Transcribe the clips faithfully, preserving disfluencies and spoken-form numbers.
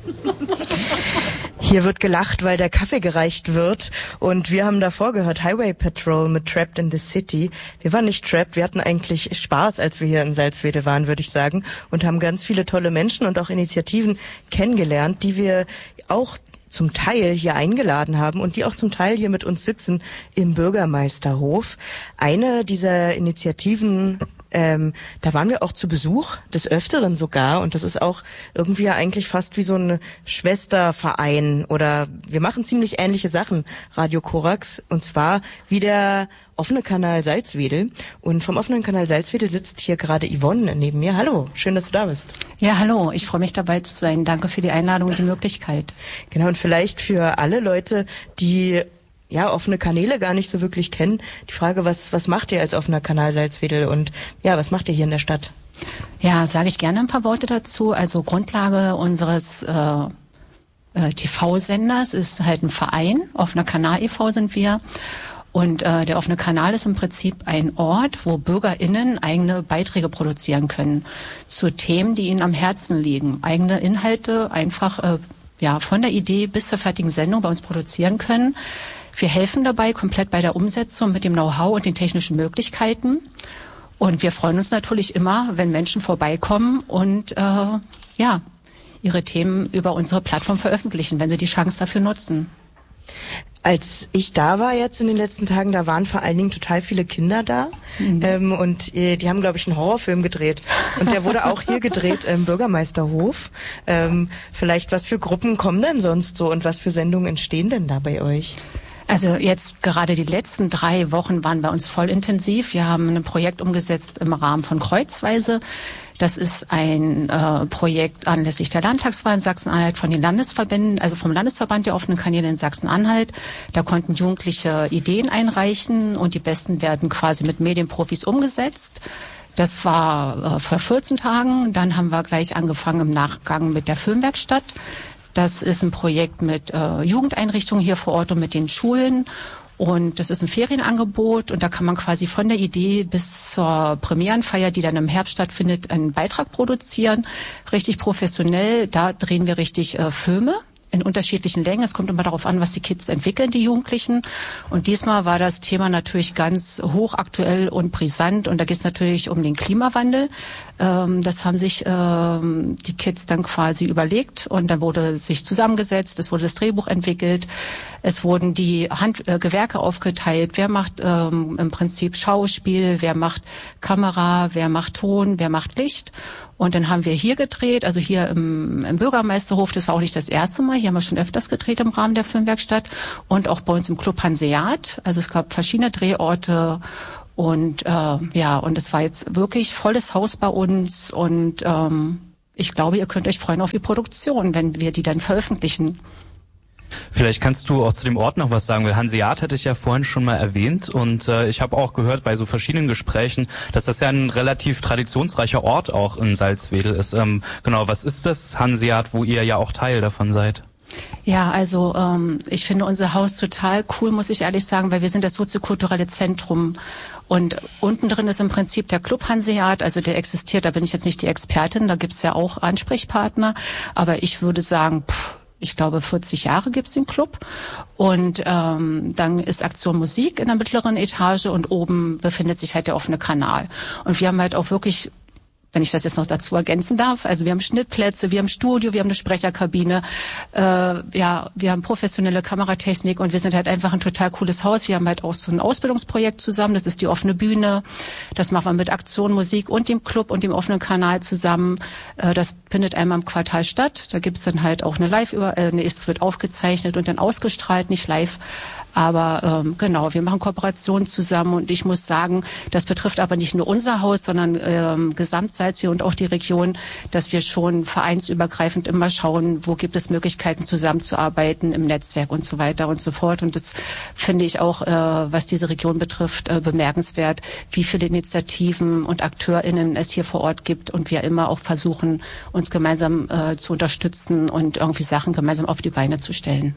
Hier wird gelacht, weil der Kaffee gereicht wird. Und wir haben davor gehört Highway Patrol mit Trapped in the City. Wir waren nicht trapped, wir hatten eigentlich Spaß, als wir hier in Salzwedel waren, würde ich sagen. Und haben ganz viele tolle Menschen und auch Initiativen kennengelernt, die wir auch zum Teil hier eingeladen haben und die auch zum Teil hier mit uns sitzen im Bürgermeisterhof. Eine dieser Initiativen, Ähm, da waren wir auch zu Besuch, des Öfteren sogar, und das ist auch irgendwie ja eigentlich fast wie so ein Schwesterverein, oder wir machen ziemlich ähnliche Sachen, Radio Korax, und zwar wie der offene Kanal Salzwedel. Und vom offenen Kanal Salzwedel sitzt hier gerade Yvonne neben mir. Hallo, schön, dass du da bist. Ja, hallo, ich freue mich dabei zu sein. Danke für die Einladung und die Möglichkeit. Genau, und vielleicht für alle Leute, die ja, offene Kanäle gar nicht so wirklich kennen. Die Frage, was, was macht ihr als offener Kanal Salzwedel und ja, was macht ihr hier in der Stadt? Ja, sage ich gerne ein paar Worte dazu. Also Grundlage unseres äh, äh, T V-Senders ist halt ein Verein. Offener Kanal e V sind wir. Und äh, der offene Kanal ist im Prinzip ein Ort, wo BürgerInnen eigene Beiträge produzieren können zu Themen, die ihnen am Herzen liegen. Eigene Inhalte einfach äh, ja von der Idee bis zur fertigen Sendung bei uns produzieren können. Wir helfen dabei komplett bei der Umsetzung mit dem Know-how und den technischen Möglichkeiten. Und wir freuen uns natürlich immer, wenn Menschen vorbeikommen und äh, ja ihre Themen über unsere Plattform veröffentlichen, wenn sie die Chance dafür nutzen. Als ich da war jetzt in den letzten Tagen, da waren vor allen Dingen total viele Kinder da. Mhm. Ähm, und äh, die haben, glaube ich, einen Horrorfilm gedreht. Und der wurde auch hier gedreht im Bürgermeisterhof. Ähm, vielleicht, was für Gruppen kommen denn sonst so und was für Sendungen entstehen denn da bei euch? Also jetzt gerade die letzten drei Wochen waren bei uns voll intensiv. Wir haben ein Projekt umgesetzt im Rahmen von Kreuzweise. Das ist ein äh, Projekt anlässlich der Landtagswahl in Sachsen-Anhalt von den Landesverbänden, also vom Landesverband der offenen Kanäle in Sachsen-Anhalt. Da konnten Jugendliche Ideen einreichen und die besten werden quasi mit Medienprofis umgesetzt. Das war äh, vor vierzehn Tagen. Dann haben wir gleich angefangen im Nachgang mit der Filmwerkstatt. Das ist ein Projekt mit äh, Jugendeinrichtungen hier vor Ort und mit den Schulen. Und das ist ein Ferienangebot und da kann man quasi von der Idee bis zur Premierenfeier, die dann im Herbst stattfindet, einen Beitrag produzieren. Richtig professionell. Da drehen wir richtig äh, Filme in unterschiedlichen Längen. Es kommt immer darauf an, was die Kids entwickeln, die Jugendlichen. Und diesmal war das Thema natürlich ganz hochaktuell und brisant. Und da geht es natürlich um den Klimawandel. Ähm, das haben sich ähm, die Kids dann quasi überlegt. Und dann wurde sich zusammengesetzt. Es wurde das Drehbuch entwickelt. Es wurden die Hand, äh, Gewerke aufgeteilt. Wer macht ähm, im Prinzip Schauspiel? Wer macht Kamera? Wer macht Ton? Wer macht Licht? Und dann haben wir hier gedreht, also hier im, im Bürgermeisterhof. Das war auch nicht das erste Mal. Hier haben wir schon öfters gedreht im Rahmen der Filmwerkstatt. Und auch bei uns im Club Hanseat. Also es gab verschiedene Drehorte. Und äh, ja, und es war jetzt wirklich volles Haus bei uns. Und ähm, ich glaube, ihr könnt euch freuen auf die Produktion, wenn wir die dann veröffentlichen. Vielleicht kannst du auch zu dem Ort noch was sagen, weil Hanseat hatte ich ja vorhin schon mal erwähnt und äh, ich habe auch gehört bei so verschiedenen Gesprächen, dass das ja ein relativ traditionsreicher Ort auch in Salzwedel ist. Ähm, genau, was ist das Hanseat, wo ihr ja auch Teil davon seid? Ja, also ähm, ich finde unser Haus total cool, muss ich ehrlich sagen, weil wir sind das soziokulturelle Zentrum und unten drin ist im Prinzip der Club Hanseat, also der existiert, da bin ich jetzt nicht die Expertin, da gibt's ja auch Ansprechpartner, aber ich würde sagen, pff, ich glaube, vierzig Jahre gibt's den Club. Und ähm, dann ist Aktion Musik in der mittleren Etage und oben befindet sich halt der offene Kanal. Und wir haben halt auch wirklich, wenn ich das jetzt noch dazu ergänzen darf, also wir haben Schnittplätze, wir haben Studio, wir haben eine Sprecherkabine, äh, ja, wir haben professionelle Kameratechnik und wir sind halt einfach ein total cooles Haus. Wir haben halt auch so ein Ausbildungsprojekt zusammen, das ist die offene Bühne. Das machen wir mit Aktion Musik und dem Club und dem offenen Kanal zusammen. Äh, das findet einmal im Quartal statt. Da gibt's dann halt auch eine Live- über, äh, nee, es wird aufgezeichnet und dann ausgestrahlt, nicht live. Aber ähm, genau, wir machen Kooperationen zusammen und ich muss sagen, das betrifft aber nicht nur unser Haus, sondern ähm, Gesamtsalzwedel und auch die Region, dass wir schon vereinsübergreifend immer schauen, wo gibt es Möglichkeiten zusammenzuarbeiten im Netzwerk und so weiter und so fort. Und das finde ich auch, äh, was diese Region betrifft, äh, bemerkenswert, wie viele Initiativen und AkteurInnen es hier vor Ort gibt und wir immer auch versuchen, uns gemeinsam äh, zu unterstützen und irgendwie Sachen gemeinsam auf die Beine zu stellen.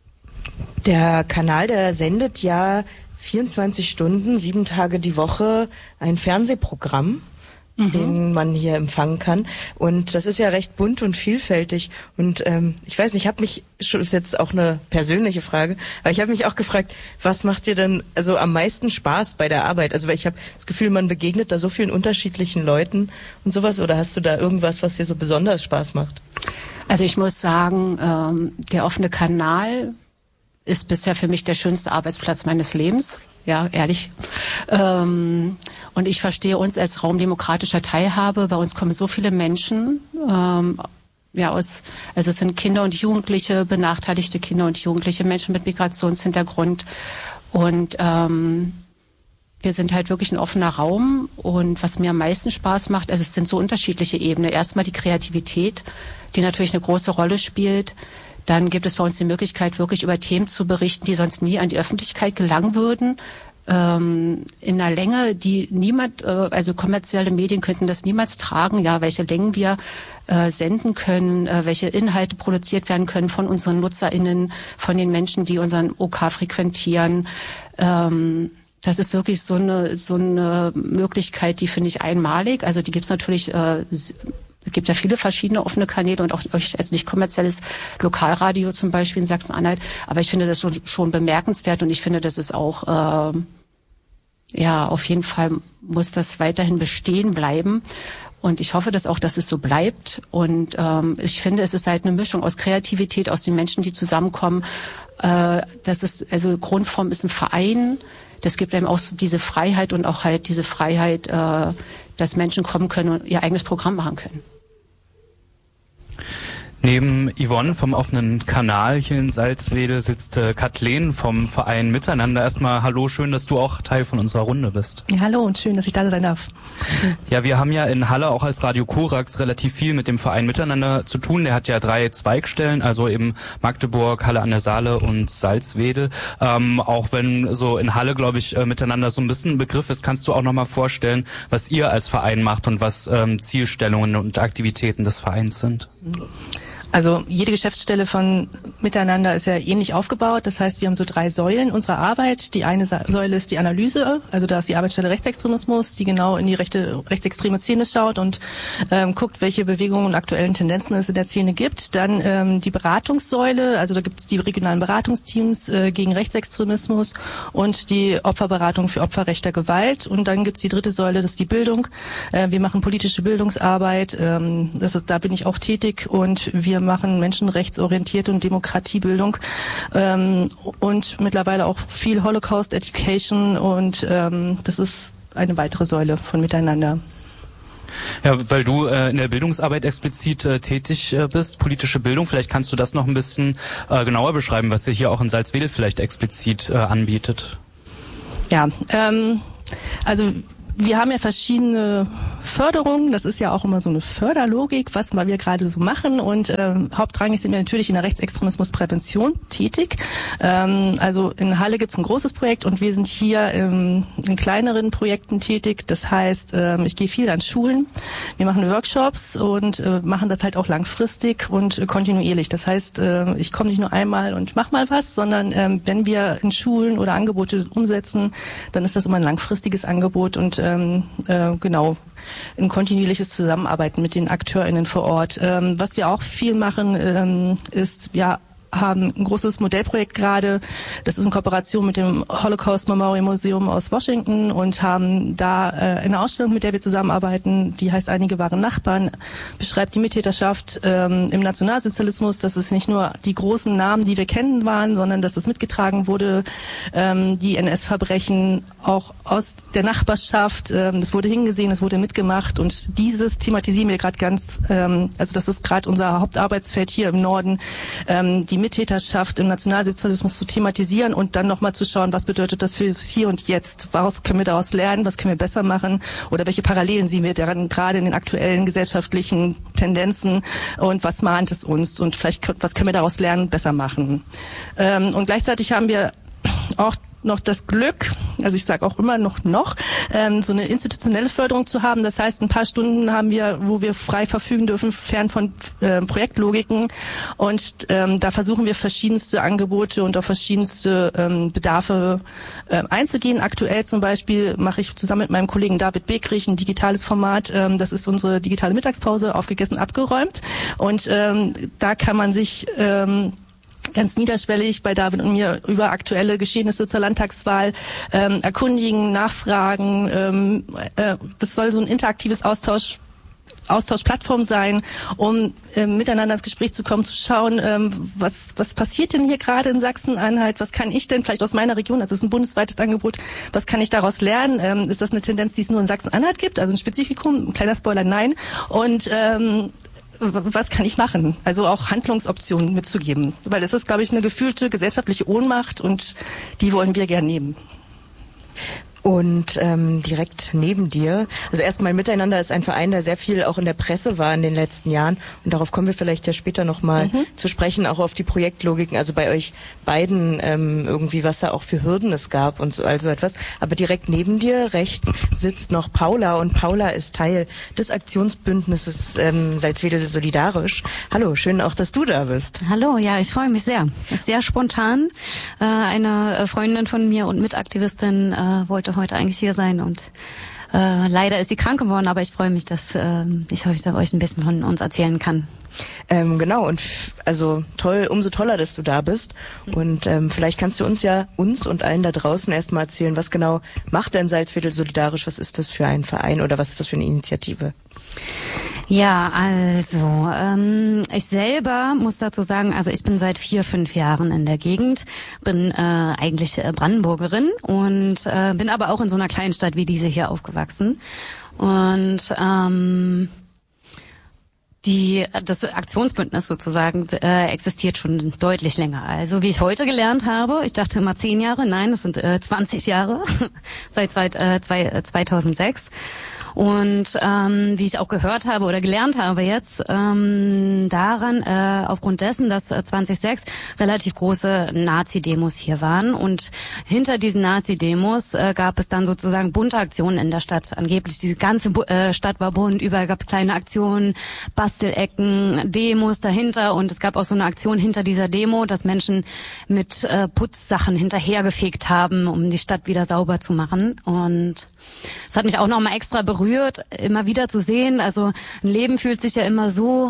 Der Kanal, der sendet ja vierundzwanzig Stunden, sieben Tage die Woche ein Fernsehprogramm. mhm. den man hier empfangen kann. Und das ist ja recht bunt und vielfältig. Und ähm, ich weiß nicht, ich habe mich, schon ist jetzt auch eine persönliche Frage, aber ich habe mich auch gefragt, was macht dir denn also am meisten Spaß bei der Arbeit? Also weil ich habe das Gefühl, man begegnet da so vielen unterschiedlichen Leuten und sowas. Oder hast du da irgendwas, was dir so besonders Spaß macht? Also ich muss sagen, ähm, der offene Kanal ist bisher für mich der schönste Arbeitsplatz meines Lebens. Ja, ehrlich. Ähm, und ich verstehe uns als Raum demokratischer Teilhabe. Bei uns kommen so viele Menschen, ähm, ja, aus, also es sind Kinder und Jugendliche, benachteiligte Kinder und Jugendliche, Menschen mit Migrationshintergrund. Und ähm, wir sind halt wirklich ein offener Raum. Und was mir am meisten Spaß macht, also es sind so unterschiedliche Ebenen. Erstmal die Kreativität, die natürlich eine große Rolle spielt. Dann gibt es bei uns die Möglichkeit, wirklich über Themen zu berichten, die sonst nie an die Öffentlichkeit gelangen würden. Ähm, in einer Länge, die niemand, äh, also kommerzielle Medien könnten das niemals tragen, ja, welche Längen wir äh, senden können, äh, welche Inhalte produziert werden können von unseren NutzerInnen, von den Menschen, die unseren O K frequentieren. Ähm, das ist wirklich so eine, so eine Möglichkeit, die finde ich einmalig. Also die gibt es natürlich, äh, es gibt ja viele verschiedene offene Kanäle und auch als nicht kommerzielles Lokalradio zum Beispiel in Sachsen-Anhalt. Aber ich finde das schon, schon bemerkenswert und ich finde, das ist auch, äh, ja, auf jeden Fall muss das weiterhin bestehen bleiben. Und ich hoffe, dass auch, dass es so bleibt. Und ähm, ich finde, es ist halt eine Mischung aus Kreativität, aus den Menschen, die zusammenkommen. Äh, das ist, also Grundform ist ein Verein. Das gibt einem auch so diese Freiheit und auch halt diese Freiheit, äh, dass Menschen kommen können und ihr eigenes Programm machen können. Neben Yvonne vom offenen Kanal hier in Salzwedel sitzt äh, Kathleen vom Verein Miteinander. Erstmal hallo, schön, dass du auch Teil von unserer Runde bist. Ja, hallo und schön, dass ich da sein darf. Ja, wir haben ja in Halle auch als Radio Korax relativ viel mit dem Verein Miteinander zu tun. Der hat ja drei Zweigstellen, also eben Magdeburg, Halle an der Saale und Salzwedel. Ähm, auch wenn so in Halle, glaube ich, äh, Miteinander so ein bisschen ein Begriff ist, kannst du auch nochmal vorstellen, was ihr als Verein macht und was ähm, Zielstellungen und Aktivitäten des Vereins sind? Also jede Geschäftsstelle von Miteinander ist ja ähnlich aufgebaut. Das heißt, wir haben so drei Säulen unserer Arbeit. Die eine Säule ist die Analyse, also da ist die Arbeitsstelle Rechtsextremismus, die genau in die rechte rechtsextreme Szene schaut und ähm, guckt, welche Bewegungen und aktuellen Tendenzen es in der Szene gibt. Dann ähm, die Beratungssäule, also da gibt es die regionalen Beratungsteams äh, gegen Rechtsextremismus und die Opferberatung für Opfer rechter Gewalt. Und dann gibt es die dritte Säule, das ist die Bildung. Äh, wir machen politische Bildungsarbeit, ähm, das ist, da bin ich auch tätig und wir machen menschenrechtsorientierte und Demokratiebildung ähm, und mittlerweile auch viel Holocaust Education und ähm, das ist eine weitere Säule von Miteinander. Ja, weil du äh, in der Bildungsarbeit explizit äh, tätig äh, bist, politische Bildung, vielleicht kannst du das noch ein bisschen äh, genauer beschreiben, was ihr hier auch in Salzwedel vielleicht explizit äh, anbietet. Ja, ähm, also wir haben ja verschiedene Förderungen, das ist ja auch immer so eine Förderlogik, was wir gerade so machen und ähm, hauptrangig sind wir natürlich in der Rechtsextremismusprävention tätig. Ähm, also in Halle gibt es ein großes Projekt und wir sind hier ähm, in kleineren Projekten tätig. Das heißt, ähm, ich gehe viel an Schulen, wir machen Workshops und äh, machen das halt auch langfristig und äh, kontinuierlich. Das heißt, äh, ich komme nicht nur einmal und mach mal was, sondern ähm, wenn wir in Schulen oder Angebote umsetzen, dann ist das immer ein langfristiges Angebot und Ähm, äh, genau, ein kontinuierliches Zusammenarbeiten mit den AkteurInnen vor Ort. Ähm, was wir auch viel machen, ähm, ist, ja, haben ein großes Modellprojekt gerade, das ist in Kooperation mit dem Holocaust Memorial Museum aus Washington und haben da äh, eine Ausstellung, mit der wir zusammenarbeiten, die heißt Einige waren Nachbarn, beschreibt die Mittäterschaft ähm, im Nationalsozialismus, dass es nicht nur die großen Namen, die wir kennen, waren, sondern dass es mitgetragen wurde, ähm, die N S-Verbrechen auch aus der Nachbarschaft, ähm, das wurde hingesehen, das wurde mitgemacht und dieses thematisieren wir gerade ganz, ähm, also das ist gerade unser Hauptarbeitsfeld hier im Norden, ähm, die Mittäterschaft im Nationalsozialismus zu thematisieren und dann nochmal zu schauen, was bedeutet das für hier und jetzt, was können wir daraus lernen, was können wir besser machen oder welche Parallelen sehen wir daran gerade in den aktuellen gesellschaftlichen Tendenzen und was mahnt es uns und vielleicht was können wir daraus lernen, besser machen. Ähm, und gleichzeitig haben wir auch noch das Glück, also ich sage auch immer noch noch, ähm, so eine institutionelle Förderung zu haben. Das heißt, ein paar Stunden haben wir, wo wir frei verfügen dürfen, fern von äh, Projektlogiken. Und ähm, da versuchen wir verschiedenste Angebote und auf verschiedenste ähm, Bedarfe äh, einzugehen. Aktuell zum Beispiel mache ich zusammen mit meinem Kollegen David Begrich ein digitales Format. Ähm, das ist unsere digitale Mittagspause, aufgegessen, abgeräumt. Und ähm, da kann man sich ähm, ganz niederschwellig bei David und mir über aktuelle Geschehnisse zur Landtagswahl ähm, erkundigen, nachfragen. Ähm, äh, das soll so ein interaktives Austausch Austauschplattform sein, um äh, miteinander ins Gespräch zu kommen, zu schauen, ähm, was was passiert denn hier gerade in Sachsen-Anhalt, was kann ich denn vielleicht aus meiner Region, das ist ein bundesweites Angebot, was kann ich daraus lernen? Ähm, ist das eine Tendenz, die es nur in Sachsen-Anhalt gibt, also ein Spezifikum, ein kleiner Spoiler, nein. Und ähm, was kann ich machen? Also auch Handlungsoptionen mitzugeben, weil es ist, glaube ich, eine gefühlte gesellschaftliche Ohnmacht und die wollen wir gern nehmen. Und ähm, direkt neben dir, also erstmal Miteinander ist ein Verein, der sehr viel auch in der Presse war in den letzten Jahren. Und darauf kommen wir vielleicht ja später nochmal mhm. zu sprechen, auch auf die Projektlogiken, also bei euch beiden ähm, irgendwie, was da auch für Hürden es gab und so also etwas. Aber direkt neben dir, rechts, sitzt noch Paula und Paula ist Teil des Aktionsbündnisses ähm, Salzwedel Solidarisch. Hallo, schön auch, dass du da bist. Hallo, ja, ich freue mich sehr. Das ist sehr spontan. Äh, eine Freundin von mir und Mitaktivistin äh, wollte heute eigentlich hier sein und äh, leider ist sie krank geworden, aber ich freue mich, dass äh, ich heute euch ein bisschen von uns erzählen kann. Ähm, genau, und f- also toll, umso toller, dass du da bist. Und ähm, vielleicht kannst du uns ja, uns und allen da draußen erstmal erzählen, was genau macht denn Salzwedel Solidarisch? Was ist das für ein Verein oder was ist das für eine Initiative? Ja, also ähm, ich selber muss dazu sagen, also ich bin seit vier, fünf Jahren in der Gegend, bin äh, eigentlich äh, Brandenburgerin und äh, bin aber auch in so einer kleinen Stadt wie diese hier aufgewachsen. Und ähm, die das Aktionsbündnis sozusagen äh, existiert schon deutlich länger. Also wie ich heute gelernt habe, ich dachte immer zehn Jahre, nein, das sind äh, zwanzig Jahre, seit zwei, äh, zwei, äh, zweitausendsechs. Und ähm, wie ich auch gehört habe oder gelernt habe jetzt, ähm, daran, äh, aufgrund dessen, dass äh, zweitausendsechs relativ große Nazi-Demos hier waren. Und hinter diesen Nazi-Demos äh, gab es dann sozusagen bunte Aktionen in der Stadt. Angeblich diese ganze Bu- äh, Stadt war bunt, überall gab es kleine Aktionen, Bastelecken, Demos dahinter. Und es gab auch so eine Aktion hinter dieser Demo, dass Menschen mit äh, Putzsachen hinterhergefegt haben, um die Stadt wieder sauber zu machen. Und das hat mich auch nochmal extra berührt, immer wieder zu sehen. Also ein Leben fühlt sich ja immer so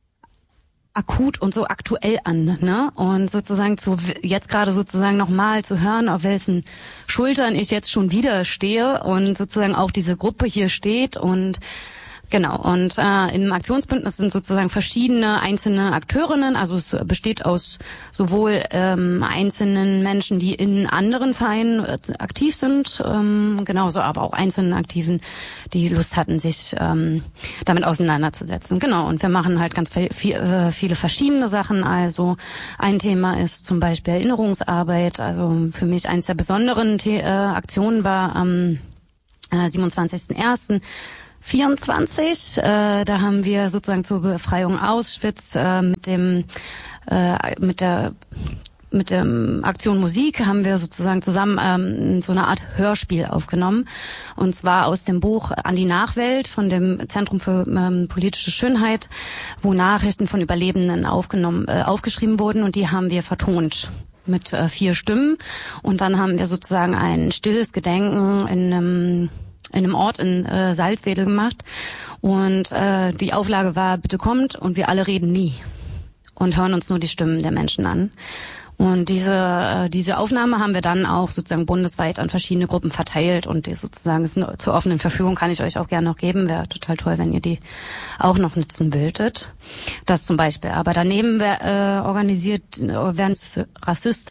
akut und so aktuell an, ne? Und sozusagen zu jetzt gerade sozusagen nochmal zu hören, auf welchen Schultern ich jetzt schon wieder stehe und sozusagen auch diese Gruppe hier steht und genau, und äh, im Aktionsbündnis sind sozusagen verschiedene einzelne Akteurinnen, also es besteht aus sowohl ähm, einzelnen Menschen, die in anderen Vereinen äh, aktiv sind, ähm, genauso aber auch einzelnen Aktiven, die Lust hatten, sich ähm, damit auseinanderzusetzen. Genau, und wir machen halt ganz viel, viel, äh, viele verschiedene Sachen. Also ein Thema ist zum Beispiel Erinnerungsarbeit, also für mich eines der besonderen The- äh, Aktionen war am äh, siebenundzwanzigsten ersten vierundzwanzig, äh, da haben wir sozusagen zur Befreiung Auschwitz äh, mit dem äh, mit der mit der Aktion Musik haben wir sozusagen zusammen ähm, so eine Art Hörspiel aufgenommen, und zwar aus dem Buch An die Nachwelt von dem Zentrum für ähm, politische Schönheit, wo Nachrichten von Überlebenden aufgenommen äh, aufgeschrieben wurden, und die haben wir vertont mit äh, vier Stimmen, und dann haben wir sozusagen ein stilles Gedenken in einem in einem Ort in äh, Salzwedel gemacht, und äh, die Auflage war, bitte kommt und wir alle reden nie und hören uns nur die Stimmen der Menschen an. Und diese äh, diese Aufnahme haben wir dann auch sozusagen bundesweit an verschiedene Gruppen verteilt, und die sozusagen ist nur zur offenen Verfügung, kann ich euch auch gerne noch geben. Wäre total toll, wenn ihr die auch noch nutzen würdet. Das zum Beispiel. Aber daneben wär, äh, organisiert äh, werden rassistische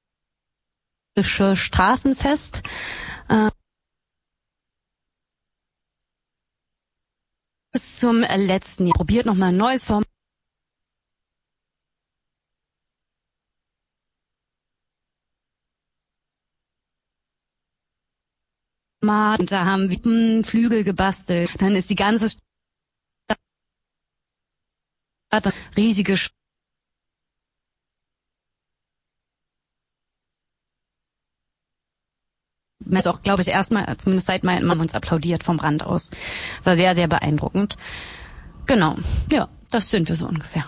Straßenfest. Äh, Bis zum letzten Jahr. Probiert nochmal ein neues Format. Und da haben wir Flügel gebastelt. Dann ist die ganze Stadt riesige Sch- Wir haben auch, glaube ich, erstmal, zumindest seit meinem Mann uns applaudiert vom Rand aus. War sehr, sehr beeindruckend. Genau, ja, das sind wir so ungefähr.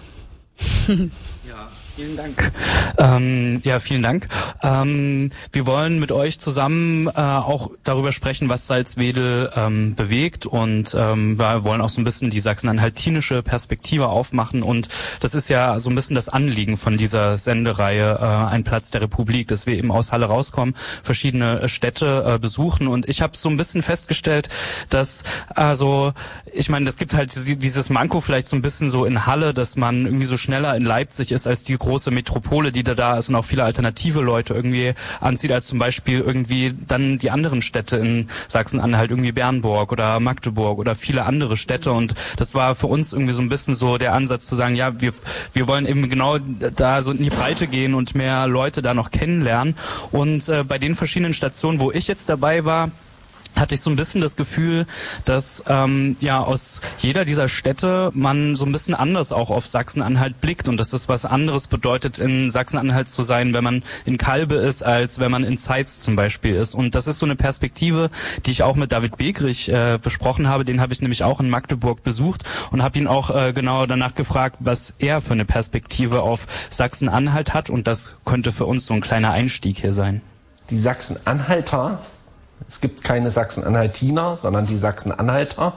Ja, vielen Dank. Ähm, ja, vielen Dank. Ähm, wir wollen mit euch zusammen äh, auch darüber sprechen, was Salzwedel ähm, bewegt, und ähm, wir wollen auch so ein bisschen die sachsen-anhaltinische Perspektive aufmachen, und das ist ja so ein bisschen das Anliegen von dieser Sendereihe äh, Ein Platz der Republik, dass wir eben aus Halle rauskommen, verschiedene Städte äh, besuchen, und ich habe so ein bisschen festgestellt, dass also ich meine, es gibt halt dieses Manko vielleicht so ein bisschen so in Halle, dass man irgendwie so schneller in Leipzig ist als die große Metropole, die da da ist, und auch viele alternative Leute irgendwie anzieht, als zum Beispiel irgendwie dann die anderen Städte in Sachsen-Anhalt, irgendwie Bernburg oder Magdeburg oder viele andere Städte. Und das war für uns irgendwie so ein bisschen so der Ansatz zu sagen, ja, wir wir wollen eben genau da so in die Breite gehen und mehr Leute da noch kennenlernen. Und äh, bei den verschiedenen Stationen, wo ich jetzt dabei war, hatte ich so ein bisschen das Gefühl, dass ähm, ja aus jeder dieser Städte man so ein bisschen anders auch auf Sachsen-Anhalt blickt, und dass es was anderes bedeutet, in Sachsen-Anhalt zu sein, wenn man in Kalbe ist, als wenn man in Zeitz zum Beispiel ist. Und das ist so eine Perspektive, die ich auch mit David Begrich äh, besprochen habe. Den habe ich nämlich auch in Magdeburg besucht und habe ihn auch äh, genau danach gefragt, was er für eine Perspektive auf Sachsen-Anhalt hat. Und das könnte für uns so ein kleiner Einstieg hier sein. Die Sachsen-Anhalter, es gibt keine Sachsen-Anhaltiner, sondern die Sachsen-Anhalter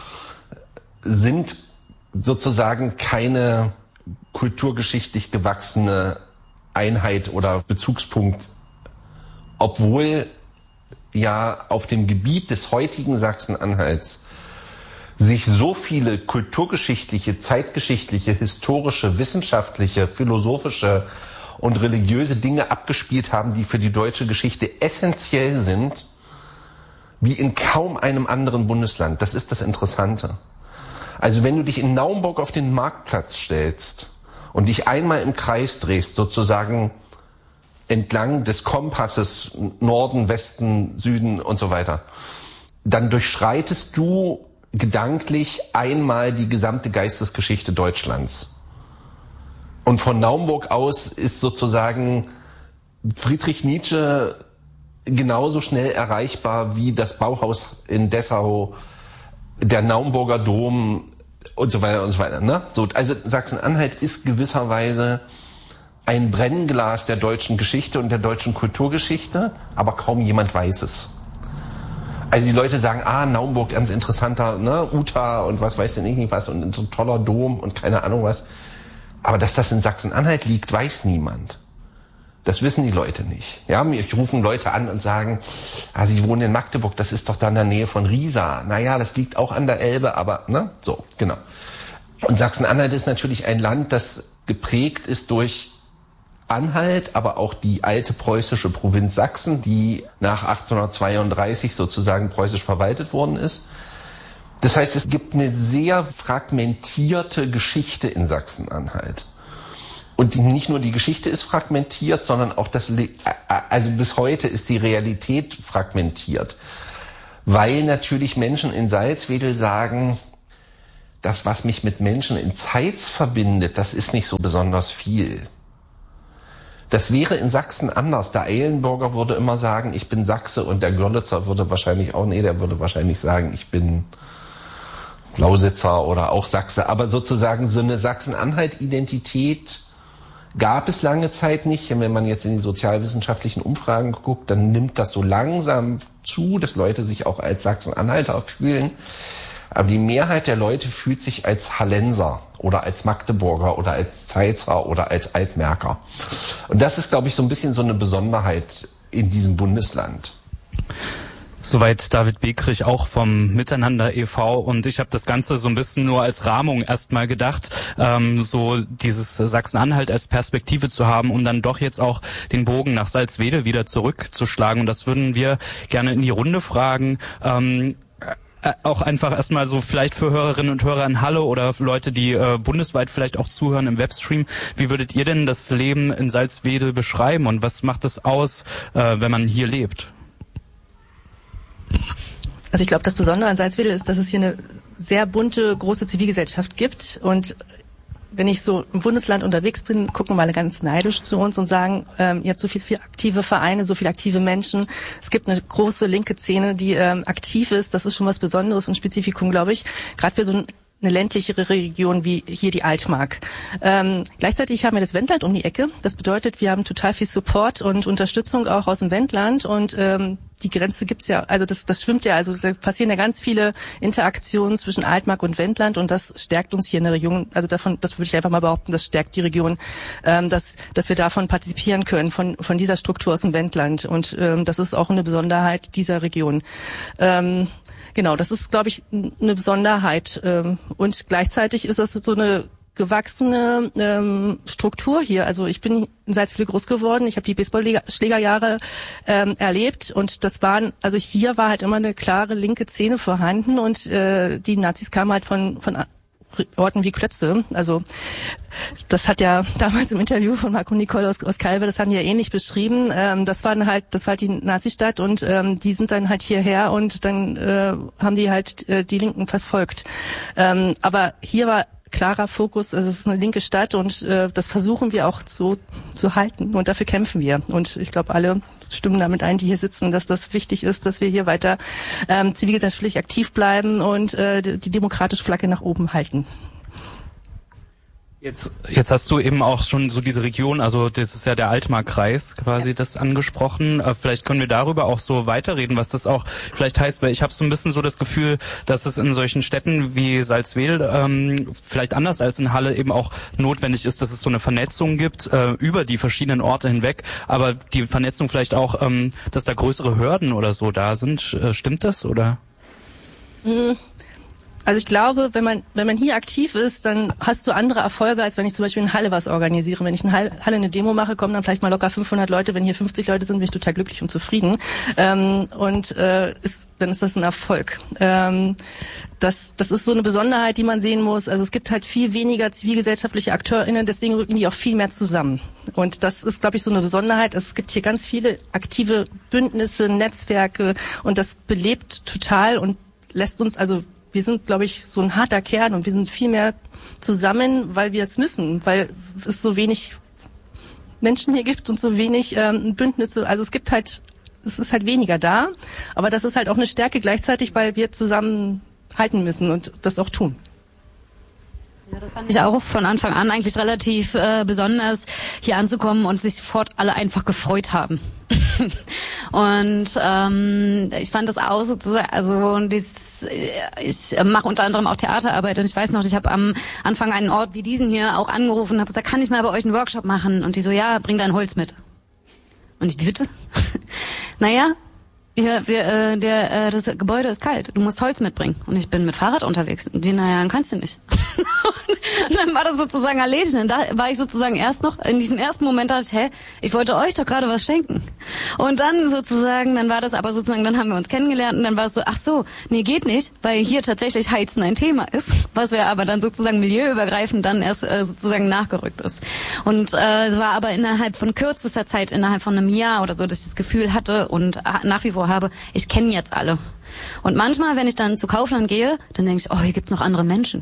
sind sozusagen keine kulturgeschichtlich gewachsene Einheit oder Bezugspunkt, obwohl ja auf dem Gebiet des heutigen Sachsen-Anhalts sich so viele kulturgeschichtliche, zeitgeschichtliche, historische, wissenschaftliche, philosophische und religiöse Dinge abgespielt haben, die für die deutsche Geschichte essentiell sind, wie in kaum einem anderen Bundesland. Das ist das Interessante. Also wenn du dich in Naumburg auf den Marktplatz stellst und dich einmal im Kreis drehst, sozusagen entlang des Kompasses Norden, Westen, Süden und so weiter, dann durchschreitest du gedanklich einmal die gesamte Geistesgeschichte Deutschlands. Und von Naumburg aus ist sozusagen Friedrich Nietzsche genauso schnell erreichbar wie das Bauhaus in Dessau, der Naumburger Dom und so weiter und so weiter. Ne? So, also Sachsen-Anhalt ist gewisserweise ein Brennglas der deutschen Geschichte und der deutschen Kulturgeschichte, aber kaum jemand weiß es. Also die Leute sagen, ah, Naumburg, ganz interessanter, ne, Uta und was weiß denn ich nicht was und so ein toller Dom und keine Ahnung was. Aber dass das in Sachsen-Anhalt liegt, weiß niemand. Das wissen die Leute nicht. Ja, mich rufen Leute an und sagen, ah, sie wohnen in Magdeburg, das ist doch da in der Nähe von Riesa. Naja, das liegt auch an der Elbe, aber, ne, so, genau. Und Sachsen-Anhalt ist natürlich ein Land, das geprägt ist durch Anhalt, aber auch die alte preußische Provinz Sachsen, die nach achtzehnhundertzweiunddreißig sozusagen preußisch verwaltet worden ist. Das heißt, es gibt eine sehr fragmentierte Geschichte in Sachsen-Anhalt. Und nicht nur die Geschichte ist fragmentiert, sondern auch das, also bis heute ist die Realität fragmentiert. Weil natürlich Menschen in Salzwedel sagen, das, was mich mit Menschen in Zeitz verbindet, das ist nicht so besonders viel. Das wäre in Sachsen anders. Der Eilenburger würde immer sagen, ich bin Sachse, und der Görlitzer würde wahrscheinlich auch, nee, der würde wahrscheinlich sagen, ich bin Lausitzer oder auch Sachse. Aber sozusagen so eine Sachsen-Anhalt-Identität gab es lange Zeit nicht. Und wenn man jetzt in die sozialwissenschaftlichen Umfragen guckt, dann nimmt das so langsam zu, dass Leute sich auch als Sachsen-Anhalter fühlen. Aber die Mehrheit der Leute fühlt sich als Hallenser oder als Magdeburger oder als Zeitzer oder als Altmärker. Und das ist, glaube ich, so ein bisschen so eine Besonderheit in diesem Bundesland. Soweit David Begrich auch vom Miteinander e V, und ich habe das Ganze so ein bisschen nur als Rahmung erstmal gedacht, ähm, so dieses Sachsen-Anhalt als Perspektive zu haben, um dann doch jetzt auch den Bogen nach Salzwedel wieder zurückzuschlagen, und das würden wir gerne in die Runde fragen. Ähm, auch einfach erstmal so vielleicht für Hörerinnen und Hörer in Halle oder für Leute, die äh, bundesweit vielleicht auch zuhören im Webstream. Wie würdet ihr denn das Leben in Salzwedel beschreiben, und was macht es aus, äh, wenn man hier lebt? Also ich glaube, das Besondere an Salzwedel ist, dass es hier eine sehr bunte, große Zivilgesellschaft gibt, und wenn ich so im Bundesland unterwegs bin, gucken alle ganz neidisch zu uns und sagen, ähm, ihr habt so viele, viele aktive Vereine, so viele aktive Menschen. Es gibt eine große linke Szene, die ähm, aktiv ist. Das ist schon was Besonderes und Spezifikum, glaube ich. Gerade für so ein eine ländlichere Region wie hier die Altmark. Ähm, gleichzeitig haben wir das Wendland um die Ecke. Das bedeutet, wir haben total viel Support und Unterstützung auch aus dem Wendland und ähm, die Grenze gibt's ja, also das, das schwimmt ja, also da passieren ja ganz viele Interaktionen zwischen Altmark und Wendland und das stärkt uns hier in der Region, also davon, das würde ich einfach mal behaupten, das stärkt die Region, ähm, dass, dass wir davon partizipieren können, von, von dieser Struktur aus dem Wendland und ähm, das ist auch eine Besonderheit dieser Region. Ähm, Genau, das ist, glaube ich, eine Besonderheit. Und gleichzeitig ist das so eine gewachsene ähm, Struktur hier. Also ich bin in Salzwedel groß geworden, ich habe die Baseballschlägerjahre ähm, erlebt und das waren, also hier war halt immer eine klare linke Szene vorhanden und äh, die Nazis kamen halt von von Orten wie Klötze. Also das hat ja damals im Interview von Marco Nicole aus, aus Calve, das haben die ja ähnlich beschrieben. Ähm, das waren halt, das war halt die Nazistadt und ähm, die sind dann halt hierher und dann äh, haben die halt äh, die Linken verfolgt. Ähm, aber hier war klarer Fokus, also es ist eine linke Stadt und äh, das versuchen wir auch zu zu halten und dafür kämpfen wir. Und ich glaube, alle stimmen damit ein, die hier sitzen, dass das wichtig ist, dass wir hier weiter ähm, zivilgesellschaftlich aktiv bleiben und äh, die, die demokratische Flagge nach oben halten. Jetzt, jetzt hast du eben auch schon so diese Region, also das ist ja der Altmark-Kreis quasi, ja, das angesprochen. Äh, vielleicht können wir darüber auch so weiterreden, was das auch vielleicht heißt, weil ich habe so ein bisschen so das Gefühl, dass es in solchen Städten wie Salzwedel ähm, vielleicht anders als in Halle eben auch notwendig ist, dass es so eine Vernetzung gibt äh, über die verschiedenen Orte hinweg, aber die Vernetzung vielleicht auch, ähm, dass da größere Hürden oder so da sind. Äh, stimmt das, oder? Mhm. Also ich glaube, wenn man wenn man hier aktiv ist, dann hast du andere Erfolge, als wenn ich zum Beispiel in Halle was organisiere. Wenn ich in Halle eine Demo mache, kommen dann vielleicht mal locker fünfhundert Leute. Wenn hier fünfzig Leute sind, bin ich total glücklich und zufrieden. Ähm, und äh, ist, dann ist das ein Erfolg. Ähm, das, das ist so eine Besonderheit, die man sehen muss. Also es gibt halt viel weniger zivilgesellschaftliche AkteurInnen, deswegen rücken die auch viel mehr zusammen. Und das ist, glaube ich, so eine Besonderheit. Es gibt hier ganz viele aktive Bündnisse, Netzwerke und das belebt total und lässt uns also wir sind, glaube ich, so ein harter Kern und wir sind viel mehr zusammen, weil wir es müssen, weil es so wenig Menschen hier gibt und so wenig ähm, Bündnisse. Also es gibt halt, es ist halt weniger da, aber das ist halt auch eine Stärke gleichzeitig, weil wir zusammen halten müssen und das auch tun. Ja, das fand ich auch von Anfang an eigentlich relativ äh, besonders, hier anzukommen und sich sofort alle einfach gefreut haben. Und ähm, ich fand das auch sozusagen, also dieses, ich mache unter anderem auch Theaterarbeit und ich weiß noch, ich habe am Anfang einen Ort wie diesen hier auch angerufen und habe gesagt, kann ich mal bei euch einen Workshop machen? Und die so, ja, bring dein Holz mit. Und ich, bitte? Naja, wir, wir, äh, der, äh, das Gebäude ist kalt, du musst Holz mitbringen. Und ich bin mit Fahrrad unterwegs. Und die, naja, dann kannst du nicht. Und dann war das sozusagen erledigt. Und da war ich sozusagen erst noch, in diesem ersten Moment dachte ich, hä, ich wollte euch doch gerade was schenken. Und dann sozusagen, dann war das aber sozusagen, dann haben wir uns kennengelernt und dann war es so, ach so, nee, geht nicht, weil hier tatsächlich Heizen ein Thema ist, was wir aber dann sozusagen milieuübergreifend dann erst äh, sozusagen nachgerückt ist. Und äh, es war aber innerhalb von kürzester Zeit, innerhalb von einem Jahr oder so, dass ich das Gefühl hatte und nach wie vor habe, ich kenne jetzt alle. Und manchmal, wenn ich dann zu Kaufland gehe, dann denke ich, oh, hier gibt's noch andere Menschen.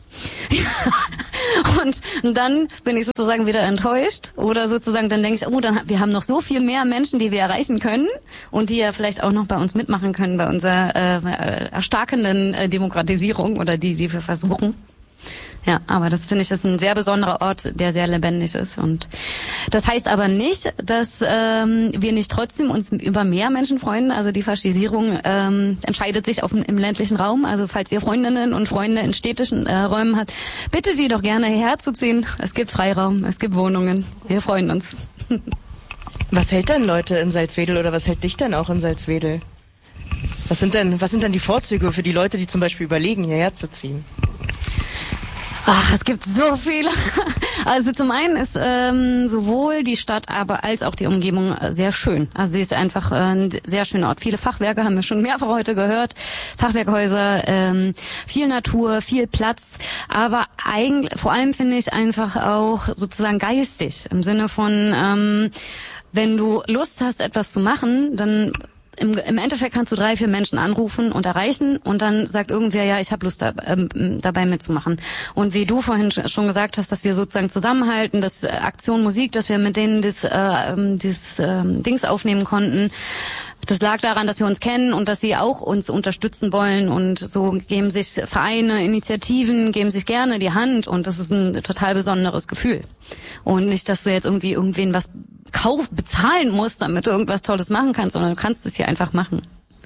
und, und dann bin ich sozusagen wieder enttäuscht oder sozusagen dann denke ich, oh, dann wir haben noch so viel mehr Menschen, die wir erreichen können und die ja vielleicht auch noch bei uns mitmachen können bei unserer äh, erstarkenden äh, Demokratisierung oder die, die wir versuchen. Ja, aber das finde ich, ist ein sehr besonderer Ort, der sehr lebendig ist. Und das heißt aber nicht, dass ähm, wir nicht trotzdem uns über mehr Menschen freuen. Also die Faschisierung ähm, entscheidet sich auf, im ländlichen Raum. Also falls ihr Freundinnen und Freunde in städtischen äh, Räumen habt, bitte die doch gerne hierher zu ziehen. Es gibt Freiraum, es gibt Wohnungen. Wir freuen uns. Was hält denn Leute in Salzwedel oder was hält dich denn auch in Salzwedel? Was sind denn, was sind denn die Vorzüge für die Leute, die zum Beispiel überlegen, hierher zu ziehen? Ach, es gibt so viele. Also zum einen ist ähm, sowohl die Stadt, aber als auch die Umgebung äh, sehr schön. Also sie ist einfach äh, ein sehr schöner Ort. Viele Fachwerke haben wir schon mehrfach heute gehört. Fachwerkhäuser, ähm, viel Natur, viel Platz. Aber eigentlich, vor allem finde ich einfach auch sozusagen geistig. Im Sinne von, ähm, wenn du Lust hast, etwas zu machen, dann im, im Endeffekt kannst du drei, vier Menschen anrufen und erreichen und dann sagt irgendwer, ja, ich habe Lust da, ähm, dabei mitzumachen. Und wie du vorhin schon gesagt hast, dass wir sozusagen zusammenhalten, dass äh, Aktion Musik, dass wir mit denen das, äh, dieses äh, Dings aufnehmen konnten, das lag daran, dass wir uns kennen und dass sie auch uns unterstützen wollen und so geben sich Vereine, Initiativen, geben sich gerne die Hand und das ist ein total besonderes Gefühl. Und nicht, dass du jetzt irgendwie irgendwen was kauf, bezahlen musst, damit du irgendwas Tolles machen kannst, sondern du kannst es hier einfach machen.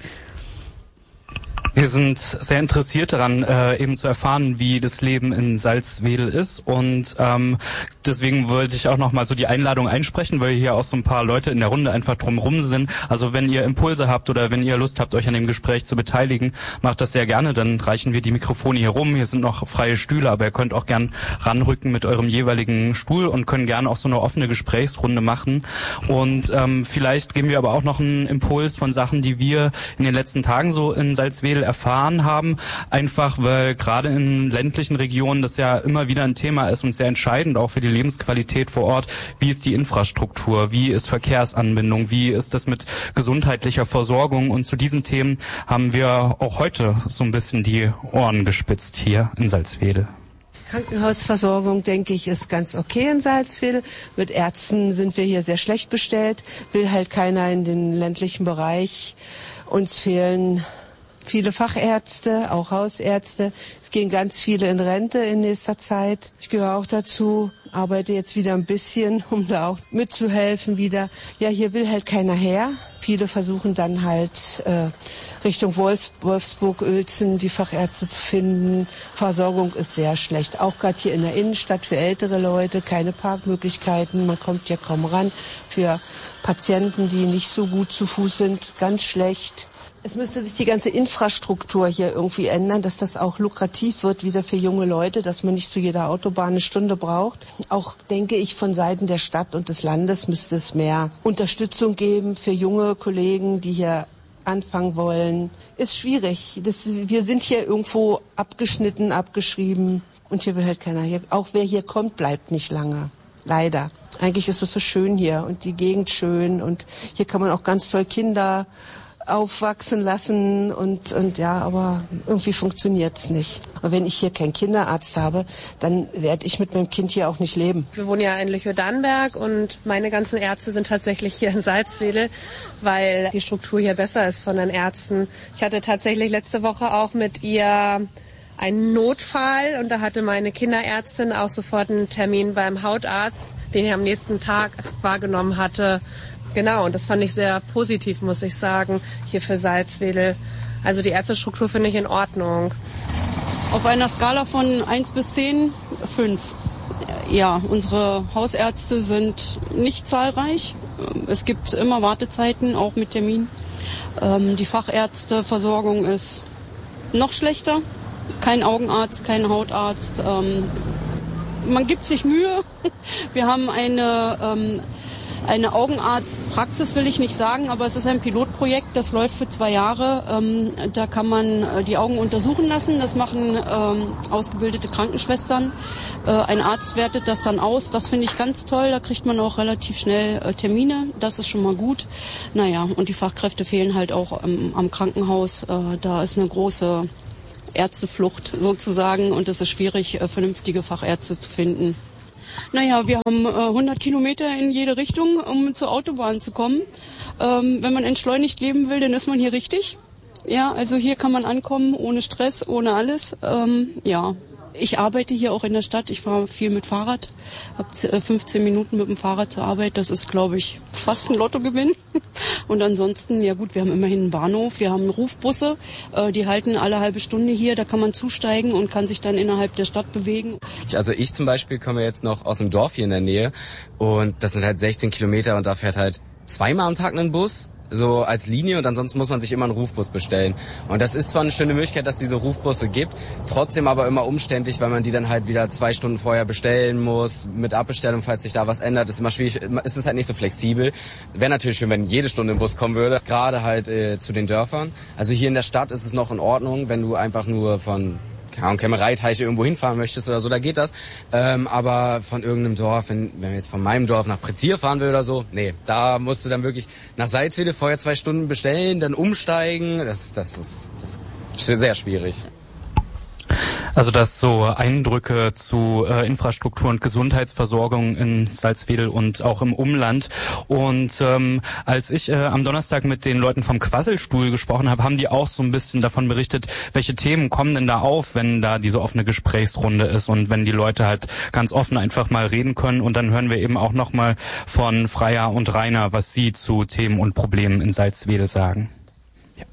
Wir sind sehr interessiert daran, äh, eben zu erfahren, wie das Leben in Salzwedel ist und ähm, deswegen wollte ich auch nochmal so die Einladung einsprechen, weil hier auch so ein paar Leute in der Runde einfach drumrum sind. Also wenn ihr Impulse habt oder wenn ihr Lust habt, euch an dem Gespräch zu beteiligen, macht das sehr gerne, dann reichen wir die Mikrofone hier rum. Hier sind noch freie Stühle, aber ihr könnt auch gern ranrücken mit eurem jeweiligen Stuhl und können gerne auch so eine offene Gesprächsrunde machen. Und ähm, vielleicht geben wir aber auch noch einen Impuls von Sachen, die wir in den letzten Tagen so in Salzwedel erfahren haben, einfach weil gerade in ländlichen Regionen das ja immer wieder ein Thema ist und sehr entscheidend auch für die Lebensqualität vor Ort. Wie ist die Infrastruktur? Wie ist Verkehrsanbindung? Wie ist das mit gesundheitlicher Versorgung? Und zu diesen Themen haben wir auch heute so ein bisschen die Ohren gespitzt hier in Salzwedel. Krankenhausversorgung, denke ich, ist ganz okay in Salzwedel. Mit Ärzten sind wir hier sehr schlecht bestellt. Will halt keiner in den ländlichen Bereich. Uns fehlen viele Fachärzte, auch Hausärzte. Es gehen ganz viele in Rente in nächster Zeit. Ich gehöre auch dazu, arbeite jetzt wieder ein bisschen, um da auch mitzuhelfen wieder. Ja, hier will halt keiner her. Viele versuchen dann halt äh, Richtung Wolfs- Wolfsburg, Uelzen die Fachärzte zu finden. Versorgung ist sehr schlecht. Auch gerade hier in der Innenstadt für ältere Leute, keine Parkmöglichkeiten. Man kommt ja kaum ran. Für Patienten, die nicht so gut zu Fuß sind, ganz schlecht. Es müsste sich die ganze Infrastruktur hier irgendwie ändern, dass das auch lukrativ wird wieder für junge Leute, dass man nicht zu jeder Autobahn eine Stunde braucht. Auch denke ich, von Seiten der Stadt und des Landes müsste es mehr Unterstützung geben für junge Kollegen, die hier anfangen wollen. Ist schwierig. Das, wir sind hier irgendwo abgeschnitten, abgeschrieben und hier will halt keiner. Hier, auch wer hier kommt, bleibt nicht lange. Leider. Eigentlich ist es so schön hier und die Gegend schön und hier kann man auch ganz toll Kinder aufwachsen lassen und und ja, aber irgendwie funktioniert's nicht. Und wenn ich hier keinen Kinderarzt habe, dann werde ich mit meinem Kind hier auch nicht leben. Wir wohnen ja in Lüchow-Dannenberg und meine ganzen Ärzte sind tatsächlich hier in Salzwedel, weil die Struktur hier besser ist von den Ärzten. Ich hatte tatsächlich letzte Woche auch mit ihr einen Notfall und da hatte meine Kinderärztin auch sofort einen Termin beim Hautarzt, den ich am nächsten Tag wahrgenommen hatte. Genau, und das fand ich sehr positiv, muss ich sagen, hier für Salzwedel. Also die Ärztestruktur finde ich in Ordnung. Auf einer Skala von eins bis zehn, fünf. Ja, unsere Hausärzte sind nicht zahlreich. Es gibt immer Wartezeiten, auch mit Termin. Die Fachärzteversorgung ist noch schlechter. Kein Augenarzt, kein Hautarzt. Man gibt sich Mühe. Wir haben eine... Eine Augenarztpraxis will ich nicht sagen, aber es ist ein Pilotprojekt, das läuft für zwei Jahre. Ähm, da kann man die Augen untersuchen lassen, das machen ähm, ausgebildete Krankenschwestern. Äh, ein Arzt wertet das dann aus, das finde ich ganz toll, da kriegt man auch relativ schnell äh, Termine, das ist schon mal gut. Naja, und die Fachkräfte fehlen halt auch ähm, am Krankenhaus, äh, da ist eine große Ärzteflucht sozusagen und es ist schwierig, äh, vernünftige Fachärzte zu finden. Naja, wir haben äh, hundert Kilometer in jede Richtung, um zur Autobahn zu kommen. Ähm, wenn man entschleunigt leben will, dann ist man hier richtig. Ja, also hier kann man ankommen, ohne Stress, ohne alles. Ähm, ja, ich arbeite hier auch in der Stadt. Ich fahre viel mit Fahrrad, habe fünfzehn Minuten mit dem Fahrrad zur Arbeit. Das ist, glaube ich, fast ein Lottogewinn. Und ansonsten, ja gut, wir haben immerhin einen Bahnhof, wir haben Rufbusse, äh, die halten alle halbe Stunde hier. Da kann man zusteigen und kann sich dann innerhalb der Stadt bewegen. Also ich zum Beispiel komme jetzt noch aus einem Dorf hier in der Nähe und das sind halt sechzehn Kilometer und da fährt halt zweimal am Tag ein Bus. So als Linie und ansonsten muss man sich immer einen Rufbus bestellen. Und das ist zwar eine schöne Möglichkeit, dass es diese Rufbusse gibt, trotzdem aber immer umständlich, weil man die dann halt wieder zwei Stunden vorher bestellen muss, mit Abbestellung, falls sich da was ändert, ist immer schwierig, ist es halt nicht so flexibel. Wäre natürlich schön, wenn jede Stunde ein Bus kommen würde, gerade halt äh, zu den Dörfern. Also hier in der Stadt ist es noch in Ordnung, wenn du einfach nur von keine Ahnung, Kämmereiteiche irgendwo hinfahren möchtest oder so, da geht das. Ähm, aber von irgendeinem Dorf, wenn, wenn wir jetzt von meinem Dorf nach Prezier fahren will oder so, nee, da musst du dann wirklich nach Salzwedel vorher zwei Stunden bestellen, dann umsteigen. Das, das ist, das ist sehr schwierig. Also das so Eindrücke zu äh, Infrastruktur und Gesundheitsversorgung in Salzwedel und auch im Umland. Und ähm, als ich äh, am Donnerstag mit den Leuten vom Quasselstuhl gesprochen habe, haben die auch so ein bisschen davon berichtet, welche Themen kommen denn da auf, wenn da diese offene Gesprächsrunde ist und wenn die Leute halt ganz offen einfach mal reden können. Und dann hören wir eben auch nochmal von Freya und Rainer, was sie zu Themen und Problemen in Salzwedel sagen. Ja.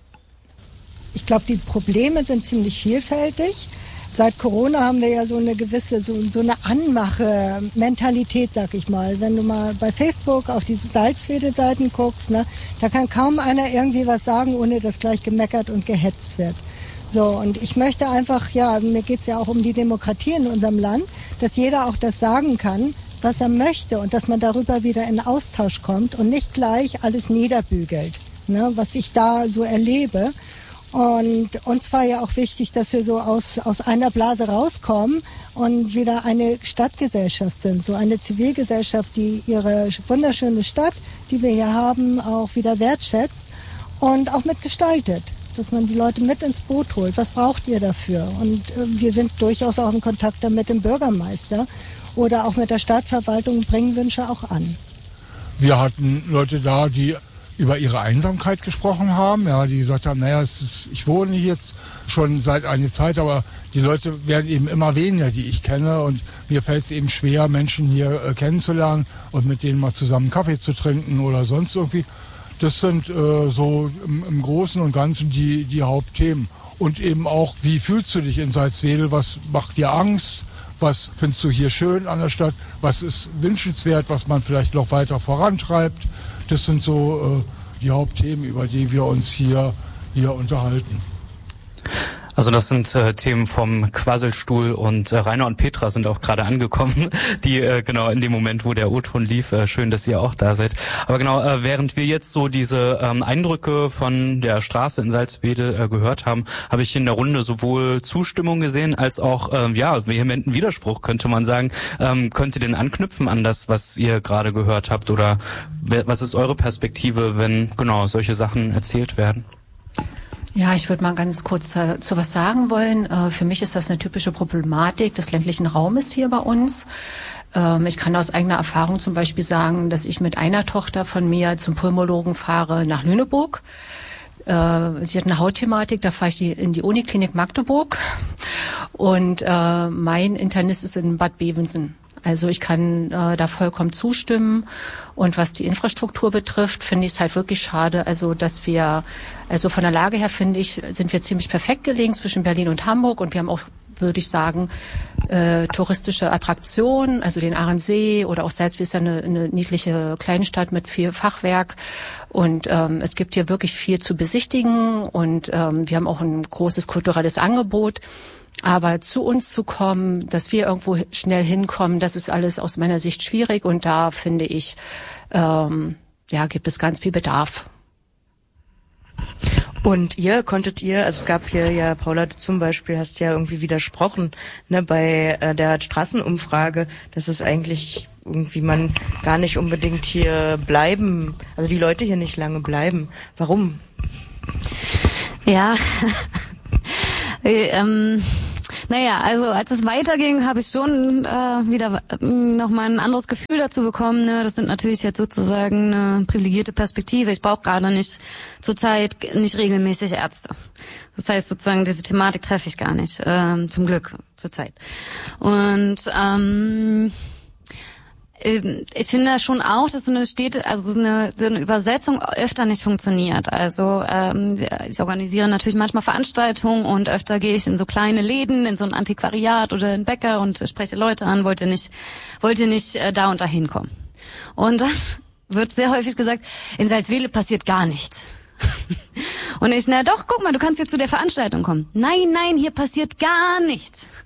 Ich glaube, die Probleme sind ziemlich vielfältig. Seit Corona haben wir ja so eine gewisse, so, so eine Anmache-Mentalität, sag ich mal. Wenn du mal bei Facebook auf diese Salzwedel-Seiten guckst, ne, da kann kaum einer irgendwie was sagen, ohne dass gleich gemeckert und gehetzt wird. So, und ich möchte einfach, ja, mir geht's ja auch um die Demokratie in unserem Land, dass jeder auch das sagen kann, was er möchte und dass man darüber wieder in Austausch kommt und nicht gleich alles niederbügelt, ne, was ich da so erlebe. Und uns war ja auch wichtig, dass wir so aus, aus einer Blase rauskommen und wieder eine Stadtgesellschaft sind, so eine Zivilgesellschaft, die ihre wunderschöne Stadt, die wir hier haben, auch wieder wertschätzt und auch mitgestaltet, dass man die Leute mit ins Boot holt. Was braucht ihr dafür? Und äh, wir sind durchaus auch in Kontakt mit dem Bürgermeister oder auch mit der Stadtverwaltung, bringen Wünsche auch an. Wir hatten Leute da, die über ihre Einsamkeit gesprochen haben, ja, die gesagt haben, naja, es ist, ich wohne hier jetzt schon seit einer Zeit, aber die Leute werden eben immer weniger, die ich kenne, und mir fällt es eben schwer, Menschen hier äh, kennenzulernen und mit denen mal zusammen Kaffee zu trinken oder sonst irgendwie. Das sind äh, so im, im Großen und Ganzen die, die Hauptthemen. Und eben auch, wie fühlst du dich in Salzwedel, was macht dir Angst, was findest du hier schön an der Stadt, was ist wünschenswert, was man vielleicht noch weiter vorantreibt. Das sind so äh, die Hauptthemen, über die wir uns hier, hier unterhalten. Also das sind äh, Themen vom Quasselstuhl, und äh, Rainer und Petra sind auch gerade angekommen, die äh, genau in dem Moment, wo der O-Ton lief, äh, schön, dass ihr auch da seid. Aber genau, äh, während wir jetzt so diese ähm, Eindrücke von der Straße in Salzwedel äh, gehört haben, habe ich in der Runde sowohl Zustimmung gesehen, als auch ähm, ja vehementen Widerspruch, könnte man sagen. Ähm, könnt ihr denn anknüpfen an das, was ihr gerade gehört habt, oder was ist eure Perspektive, wenn genau solche Sachen erzählt werden? Ja, ich würde mal ganz kurz dazu was sagen wollen. Äh, für mich ist das eine typische Problematik des ländlichen Raumes hier bei uns. Ähm, ich kann aus eigener Erfahrung zum Beispiel sagen, dass ich mit einer Tochter von mir zum Pulmologen fahre nach Lüneburg. Äh, sie hat eine Hautthematik, da fahre ich die, in die Uniklinik Magdeburg. Und äh, mein Internist ist in Bad Bevensen. Also ich kann äh, da vollkommen zustimmen. Und was die Infrastruktur betrifft, finde ich es halt wirklich schade, also dass wir, also von der Lage her finde ich, sind wir ziemlich perfekt gelegen zwischen Berlin und Hamburg, und wir haben auch, würde ich sagen, äh, touristische Attraktionen, also den Ahrensee oder auch Salzwedel ist ja eine, eine niedliche Kleinstadt mit viel Fachwerk, und ähm, es gibt hier wirklich viel zu besichtigen, und ähm, wir haben auch ein großes kulturelles Angebot. Aber zu uns zu kommen, dass wir irgendwo schnell hinkommen, das ist alles aus meiner Sicht schwierig, und da finde ich, ähm, ja, gibt es ganz viel Bedarf. Und ihr, konntet ihr, also es gab hier ja, Paula, du zum Beispiel hast ja irgendwie widersprochen, ne, bei äh, der Straßenumfrage, dass es eigentlich irgendwie man gar nicht unbedingt hier bleiben, also die Leute hier nicht lange bleiben. Warum? Ja, ähm, naja, also als es weiterging, habe ich schon äh, wieder äh, nochmal ein anderes Gefühl dazu bekommen. Ne? Das sind natürlich jetzt sozusagen eine privilegierte Perspektive. Ich brauche gerade nicht zurzeit nicht regelmäßig Ärzte. Das heißt sozusagen, diese Thematik treffe ich gar nicht, ähm, zum Glück zurzeit. Und ähm, ich finde schon auch, dass so eine Städte, also so eine, so eine Übersetzung öfter nicht funktioniert. Also ähm, ich organisiere natürlich manchmal Veranstaltungen, und öfter gehe ich in so kleine Läden, in so ein Antiquariat oder in Bäcker und spreche Leute an, wollte nicht, wollte nicht äh, da und da hinkommen. Und dann wird sehr häufig gesagt, in Salzwedel passiert gar nichts. Und ich, na doch, guck mal, du kannst jetzt zu der Veranstaltung kommen. Nein, nein, hier passiert gar nichts.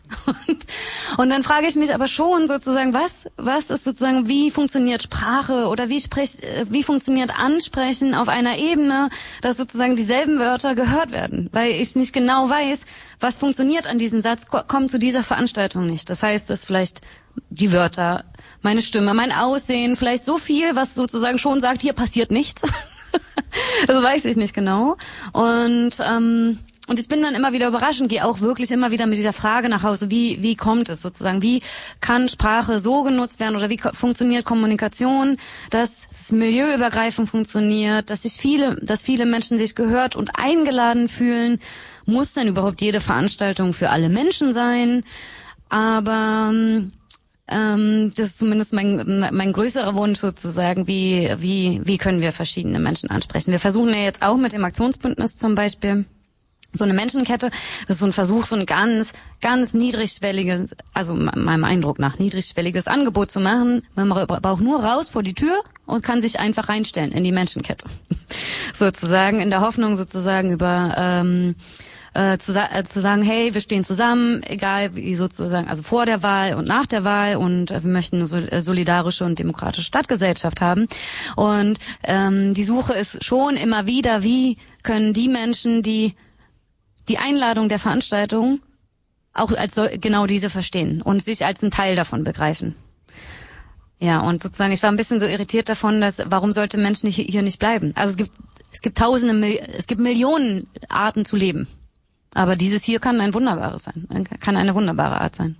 Und, und dann frage ich mich aber schon sozusagen, was, was ist sozusagen, wie funktioniert Sprache oder wie sprech, wie funktioniert Ansprechen auf einer Ebene, dass sozusagen dieselben Wörter gehört werden, weil ich nicht genau weiß, was funktioniert an diesem Satz, kommt zu dieser Veranstaltung nicht. Das heißt, dass vielleicht die Wörter, meine Stimme, mein Aussehen, vielleicht so viel, was sozusagen schon sagt, hier passiert nichts. Das weiß ich nicht genau. Und ähm, Und ich bin dann immer wieder überrascht und gehe auch wirklich immer wieder mit dieser Frage nach Hause, wie wie kommt es sozusagen, wie kann Sprache so genutzt werden oder wie ko- funktioniert Kommunikation, dass es milieuübergreifend funktioniert, dass sich viele, dass viele Menschen sich gehört und eingeladen fühlen. Muss denn überhaupt jede Veranstaltung für alle Menschen sein? Aber ähm, das ist zumindest mein mein größerer Wunsch sozusagen, wie wie wie können wir verschiedene Menschen ansprechen. Wir versuchen ja jetzt auch mit dem Aktionsbündnis zum Beispiel so eine Menschenkette, das ist so ein Versuch, so ein ganz, ganz niedrigschwelliges, also meinem Eindruck nach, niedrigschwelliges Angebot zu machen. Man braucht nur raus vor die Tür und kann sich einfach reinstellen in die Menschenkette. Sozusagen, in der Hoffnung sozusagen über, ähm, äh, zu, äh, zu sagen, hey, wir stehen zusammen, egal wie sozusagen, also vor der Wahl und nach der Wahl und äh, wir möchten eine sol- solidarische und demokratische Stadtgesellschaft haben. Und ähm, die Suche ist schon immer wieder, wie können die Menschen, die die Einladung der Veranstaltung auch als so, genau diese verstehen und sich als einen Teil davon begreifen. Ja, und sozusagen, ich war ein bisschen so irritiert davon, dass, warum sollte Menschen nicht, hier nicht bleiben? Also es gibt, es gibt tausende, es gibt Millionen Arten zu leben. Aber dieses hier kann ein wunderbares sein, kann eine wunderbare Art sein.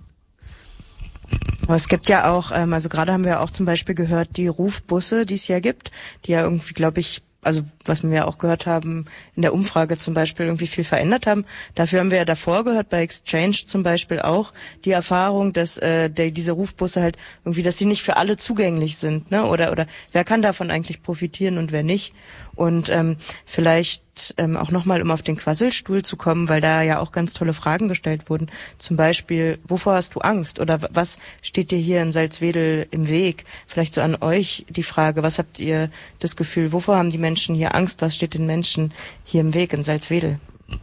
Aber es gibt ja auch, ähm, also gerade haben wir auch zum Beispiel gehört, die Rufbusse, die es ja gibt, die ja irgendwie, glaube ich, also was wir ja auch gehört haben, in der Umfrage zum Beispiel irgendwie viel verändert haben. Dafür haben wir ja davor gehört, bei Exchange zum Beispiel auch, die Erfahrung, dass äh, der, diese Rufbusse halt irgendwie, dass sie nicht für alle zugänglich sind, ne? Oder oder wer kann davon eigentlich profitieren und wer nicht? Und ähm, vielleicht ähm, auch nochmal, um auf den Quasselstuhl zu kommen, weil da ja auch ganz tolle Fragen gestellt wurden. Zum Beispiel, wovor hast du Angst? Oder was steht dir hier in Salzwedel im Weg? Vielleicht so an euch die Frage, was habt ihr das Gefühl, wovor haben die Menschen hier Angst? Was steht den Menschen hier im Weg in Salzwedel?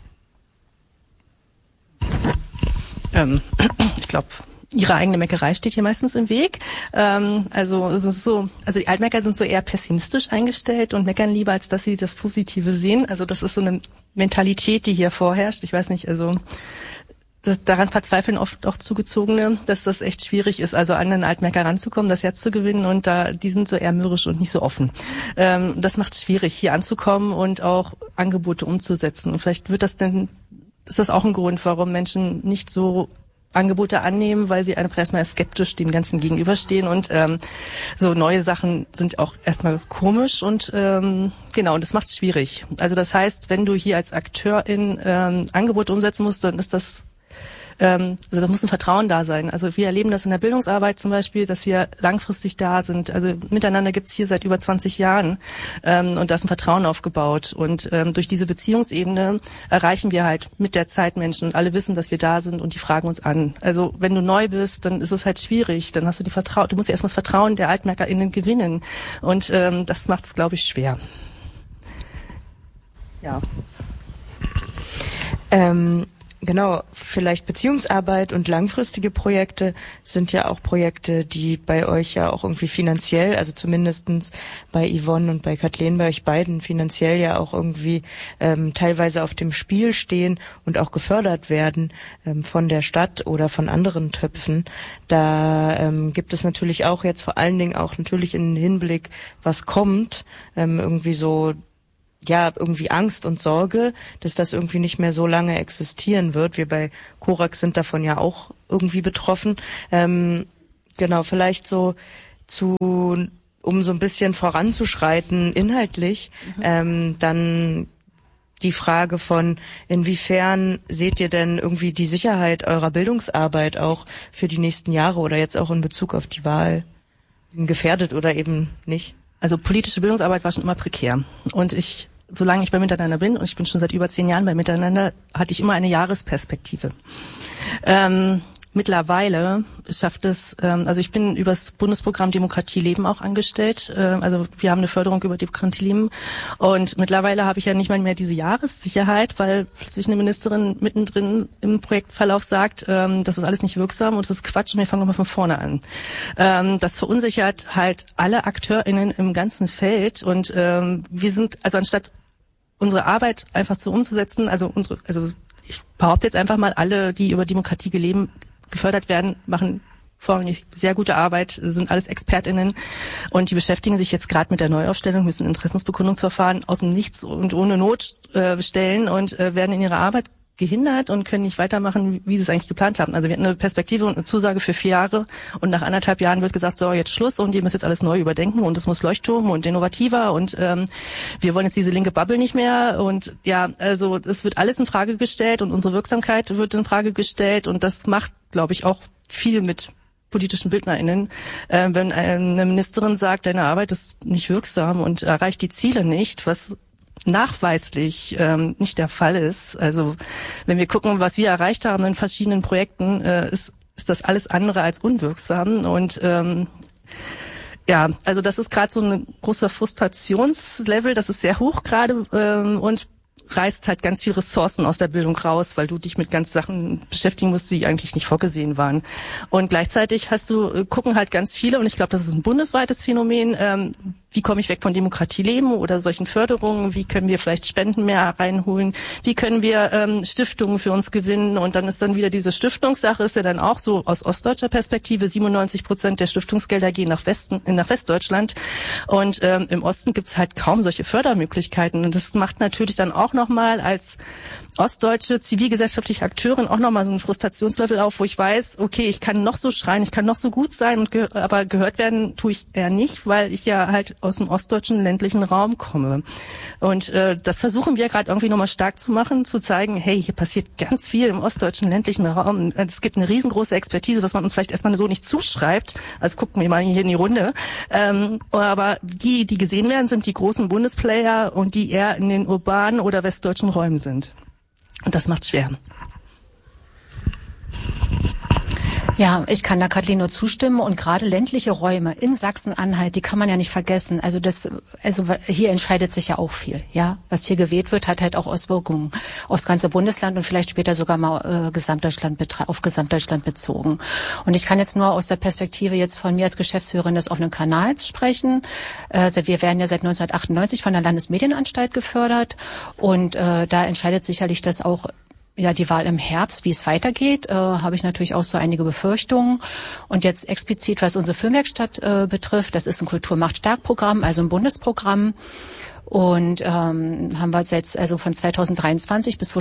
Ähm, ich glaube, ihre eigene Meckerei steht hier meistens im Weg. Ähm, also es ist so, also die Altmecker sind so eher pessimistisch eingestellt und meckern lieber, als dass sie das Positive sehen. Also das ist so eine Mentalität, die hier vorherrscht. Ich weiß nicht, also das, daran verzweifeln oft auch Zugezogene, dass das echt schwierig ist, also an den Altmecker ranzukommen, das Herz zu gewinnen, und da die sind so eher mürrisch und nicht so offen. Ähm, das macht es schwierig, hier anzukommen und auch Angebote umzusetzen. Und vielleicht wird das denn, ist das auch ein Grund, warum Menschen nicht so Angebote annehmen, weil sie einfach erstmal skeptisch dem Ganzen gegenüberstehen, und ähm, so neue Sachen sind auch erstmal komisch und ähm, genau, und das macht es schwierig. Also das heißt, wenn du hier als Akteurin ähm, Angebote umsetzen musst, dann ist das Ähm, also da muss ein Vertrauen da sein. Also wir erleben das in der Bildungsarbeit zum Beispiel, dass wir langfristig da sind. Also miteinander gibt's hier seit über zwanzig Jahren ähm, und da ist ein Vertrauen aufgebaut. Und ähm, durch diese Beziehungsebene erreichen wir halt mit der Zeit Menschen. Und alle wissen, dass wir da sind und die fragen uns an. Also wenn du neu bist, dann ist es halt schwierig. Dann hast du die Vertrauen. Du musst ja erstmal das Vertrauen der AltmerkerInnen gewinnen. Und ähm, das macht es, glaube ich, schwer. Ja. Ähm Genau, vielleicht Beziehungsarbeit und langfristige Projekte sind ja auch Projekte, die bei euch ja auch irgendwie finanziell, also zumindestens bei Yvonne und bei Kathleen, bei euch beiden finanziell ja auch irgendwie ähm, teilweise auf dem Spiel stehen und auch gefördert werden ähm, von der Stadt oder von anderen Töpfen. Da ähm, gibt es natürlich auch jetzt vor allen Dingen auch natürlich in Hinblick, was kommt, ähm, irgendwie so ja, irgendwie Angst und Sorge, dass das irgendwie nicht mehr so lange existieren wird. Wir bei Korax sind davon ja auch irgendwie betroffen. Ähm, genau, vielleicht so zu, um so ein bisschen voranzuschreiten inhaltlich, mhm. ähm, dann die Frage von, inwiefern seht ihr denn irgendwie die Sicherheit eurer Bildungsarbeit auch für die nächsten Jahre oder jetzt auch in Bezug auf die Wahl gefährdet oder eben nicht? Also politische Bildungsarbeit war schon immer prekär. Und ich, solange ich bei Miteinander bin, und ich bin schon seit über zehn Jahren bei Miteinander, hatte ich immer eine Jahresperspektive. Ähm, mittlerweile schafft es, ähm, also ich bin übers Bundesprogramm Demokratie Leben auch angestellt, äh, also wir haben eine Förderung über Demokratie Leben und mittlerweile habe ich ja nicht mal mehr diese Jahressicherheit, weil plötzlich eine Ministerin mittendrin im Projektverlauf sagt, ähm, das ist alles nicht wirksam und das ist Quatsch und wir fangen nochmal von vorne an. Ähm, das verunsichert halt alle AkteurInnen im ganzen Feld und ähm, wir sind, also anstatt unsere Arbeit einfach so umzusetzen, also unsere, also ich behaupte jetzt einfach mal, alle, die über Demokratie leben, gefördert werden, machen vorrangig sehr gute Arbeit, sind alles ExpertInnen und die beschäftigen sich jetzt gerade mit der Neuaufstellung, müssen Interessensbekundungsverfahren aus dem Nichts und ohne Not äh, stellen und äh, werden in ihrer Arbeit gehindert und können nicht weitermachen, wie sie es eigentlich geplant haben. Also wir hatten eine Perspektive und eine Zusage für vier Jahre und nach anderthalb Jahren wird gesagt, so jetzt Schluss und ihr müsst jetzt alles neu überdenken und es muss Leuchtturm und innovativer und ähm, wir wollen jetzt diese linke Bubble nicht mehr und ja, also es wird alles in Frage gestellt und unsere Wirksamkeit wird in Frage gestellt und das macht, glaube ich, auch viel mit politischen BildnerInnen, äh, wenn eine Ministerin sagt, deine Arbeit ist nicht wirksam und erreicht die Ziele nicht, was nachweislich ähm, nicht der Fall ist. Also wenn wir gucken, was wir erreicht haben in verschiedenen Projekten, äh, ist, ist das alles andere als unwirksam. Und ähm, ja, also das ist gerade so ein großer Frustrationslevel, das ist sehr hoch gerade ähm, und reißt halt ganz viel Ressourcen aus der Bildung raus, weil du dich mit ganz Sachen beschäftigen musst, die eigentlich nicht vorgesehen waren. Und gleichzeitig hast du, gucken halt ganz viele, und ich glaube, das ist ein bundesweites Phänomen, ähm, wie komme ich weg von Demokratie leben oder solchen Förderungen, wie können wir vielleicht Spenden mehr reinholen, wie können wir ähm, Stiftungen für uns gewinnen und dann ist dann wieder diese Stiftungssache, ist ja dann auch so aus ostdeutscher Perspektive, siebenundneunzig Prozent der Stiftungsgelder gehen nach Westen, nach Westdeutschland und ähm, im Osten gibt's halt kaum solche Fördermöglichkeiten und das macht natürlich dann auch nochmal als ostdeutsche zivilgesellschaftliche Akteurin auch nochmal so einen Frustrationslevel auf, wo ich weiß, okay, ich kann noch so schreien, ich kann noch so gut sein, und ge- aber gehört werden tue ich eher nicht, weil ich ja halt aus dem ostdeutschen ländlichen Raum komme. Und äh, das versuchen wir gerade irgendwie nochmal stark zu machen, zu zeigen, hey, hier passiert ganz viel im ostdeutschen ländlichen Raum. Es gibt eine riesengroße Expertise, was man uns vielleicht erstmal so nicht zuschreibt. Also gucken wir mal hier in die Runde. Ähm, aber die, die gesehen werden, sind die großen Bundesplayer und die eher in den urbanen oder westdeutschen Räumen sind. Und das macht's schwer. Ja, ich kann da Kathleen nur zustimmen und gerade ländliche Räume in Sachsen-Anhalt, die kann man ja nicht vergessen. Also das, also hier entscheidet sich ja auch viel. Ja, was hier gewählt wird, hat halt auch Auswirkungen aufs ganze Bundesland und vielleicht später sogar mal äh, Gesamtdeutschland betra- auf Gesamtdeutschland bezogen. Und ich kann jetzt nur aus der Perspektive jetzt von mir als Geschäftsführerin des offenen Kanals sprechen. Äh, wir werden ja seit neunzehnhundertachtundneunzig von der Landesmedienanstalt gefördert und äh, da entscheidet sicherlich das auch. Ja, die Wahl im Herbst, wie es weitergeht, äh, habe ich natürlich auch so einige Befürchtungen. Und jetzt explizit, was unsere Filmwerkstatt äh, betrifft, das ist ein Kultur macht stark Programm, also ein Bundesprogramm. Und ähm, haben wir jetzt also von zweitausenddreiundzwanzig bis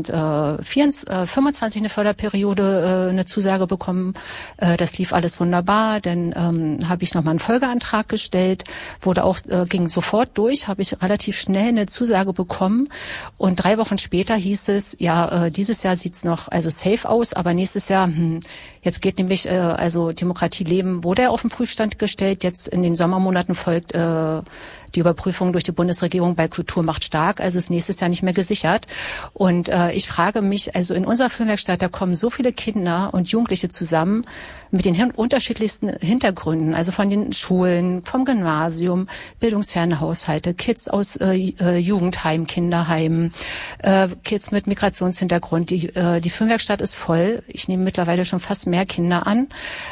zweitausendfünfundzwanzig eine Förderperiode, äh, eine Zusage bekommen. Äh, das lief alles wunderbar. Dann ähm, habe ich nochmal einen Folgeantrag gestellt, wurde auch äh, ging sofort durch, habe ich relativ schnell eine Zusage bekommen. Und drei Wochen später hieß es, ja, äh, dieses Jahr sieht's noch also safe aus, aber nächstes Jahr, hm, jetzt geht nämlich äh, also Demokratie leben, wurde er auf den Prüfstand gestellt. Jetzt in den Sommermonaten folgt äh, die Überprüfung durch die Bundesregierung bei Kultur macht stark, also ist nächstes Jahr nicht mehr gesichert. Und äh, ich frage mich, also in unserer Filmwerkstatt, da kommen so viele Kinder und Jugendliche zusammen mit den hin- unterschiedlichsten Hintergründen, also von den Schulen, vom Gymnasium, bildungsferne Haushalte, Kids aus äh, Jugendheimen, Kinderheimen, äh, Kids mit Migrationshintergrund. Die, äh, die Filmwerkstatt ist voll. Ich nehme mittlerweile schon fast mehr Kinder an.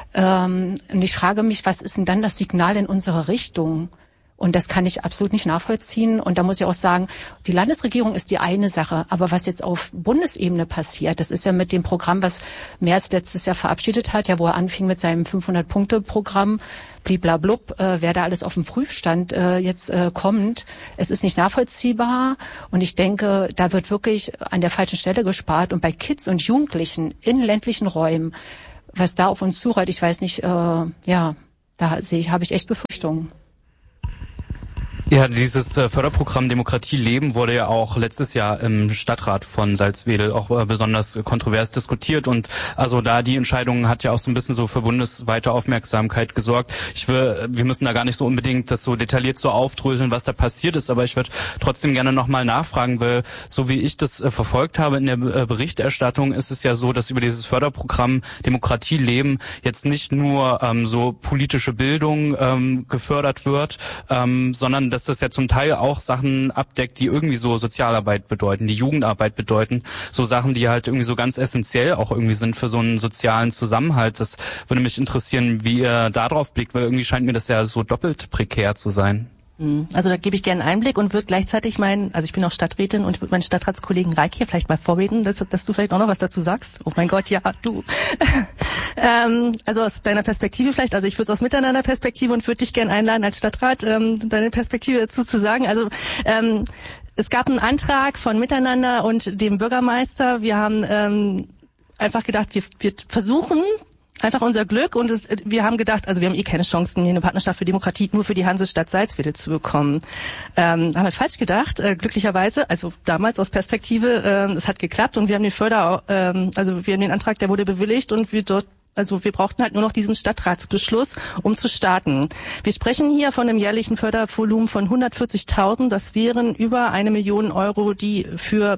Ähm, und ich frage mich, was ist denn dann das Signal in unsere Richtung? Und das kann ich absolut nicht nachvollziehen. Und da muss ich auch sagen, die Landesregierung ist die eine Sache. Aber was jetzt auf Bundesebene passiert, das ist ja mit dem Programm, was Merz letztes Jahr verabschiedet hat, ja, wo er anfing mit seinem fünfhundert-Punkte-Programm, bliblablub, äh, wer da alles auf dem Prüfstand äh, jetzt äh, kommt. Es ist nicht nachvollziehbar. Und ich denke, da wird wirklich an der falschen Stelle gespart. Und bei Kids und Jugendlichen in ländlichen Räumen, was da auf uns zurollt, ich weiß nicht, äh, ja, da sehe ich, habe ich echt Befürchtungen. Ja, dieses äh, Förderprogramm Demokratie leben wurde ja auch letztes Jahr im Stadtrat von Salzwedel auch äh, besonders kontrovers diskutiert und also da die Entscheidung hat ja auch so ein bisschen so für bundesweite Aufmerksamkeit gesorgt. Ich will, wir müssen da gar nicht so unbedingt das so detailliert so aufdröseln, was da passiert ist, aber ich würde trotzdem gerne nochmal nachfragen, weil so wie ich das äh, verfolgt habe in der äh, Berichterstattung ist es ja so, dass über dieses Förderprogramm Demokratie leben jetzt nicht nur ähm, so politische Bildung ähm, gefördert wird, ähm, sondern dass das ja zum Teil auch Sachen abdeckt, die irgendwie so Sozialarbeit bedeuten, die Jugendarbeit bedeuten, so Sachen, die halt irgendwie so ganz essentiell auch irgendwie sind für so einen sozialen Zusammenhalt. Das würde mich interessieren, wie ihr da drauf blickt, weil irgendwie scheint mir das ja so doppelt prekär zu sein. Also da gebe ich gerne einen Einblick und würde gleichzeitig meinen, also ich bin auch Stadträtin und würde meinen Stadtratskollegen Reik hier vielleicht mal vorreden, dass, dass du vielleicht auch noch was dazu sagst. Oh mein Gott, ja, du. ähm, also aus deiner Perspektive vielleicht, also ich würde es aus Miteinander-Perspektive und würde dich gerne einladen als Stadtrat, ähm, deine Perspektive dazu zu sagen. Also ähm, es gab einen Antrag von Miteinander und dem Bürgermeister. Wir haben ähm, einfach gedacht, wir, wir versuchen einfach unser Glück und es, wir haben gedacht, also wir haben eh keine Chancen, hier eine Partnerschaft für Demokratie nur für die Hansestadt Salzwedel zu bekommen. Ähm, haben wir falsch gedacht, äh, glücklicherweise, also damals aus Perspektive, äh, es hat geklappt und wir haben den Förder, äh, also wir haben den Antrag, der wurde bewilligt und wir dort Also wir brauchten halt nur noch diesen Stadtratsbeschluss, um zu starten. Wir sprechen hier von einem jährlichen Fördervolumen von hundertvierzigtausend. Das wären über eine Million Euro, die für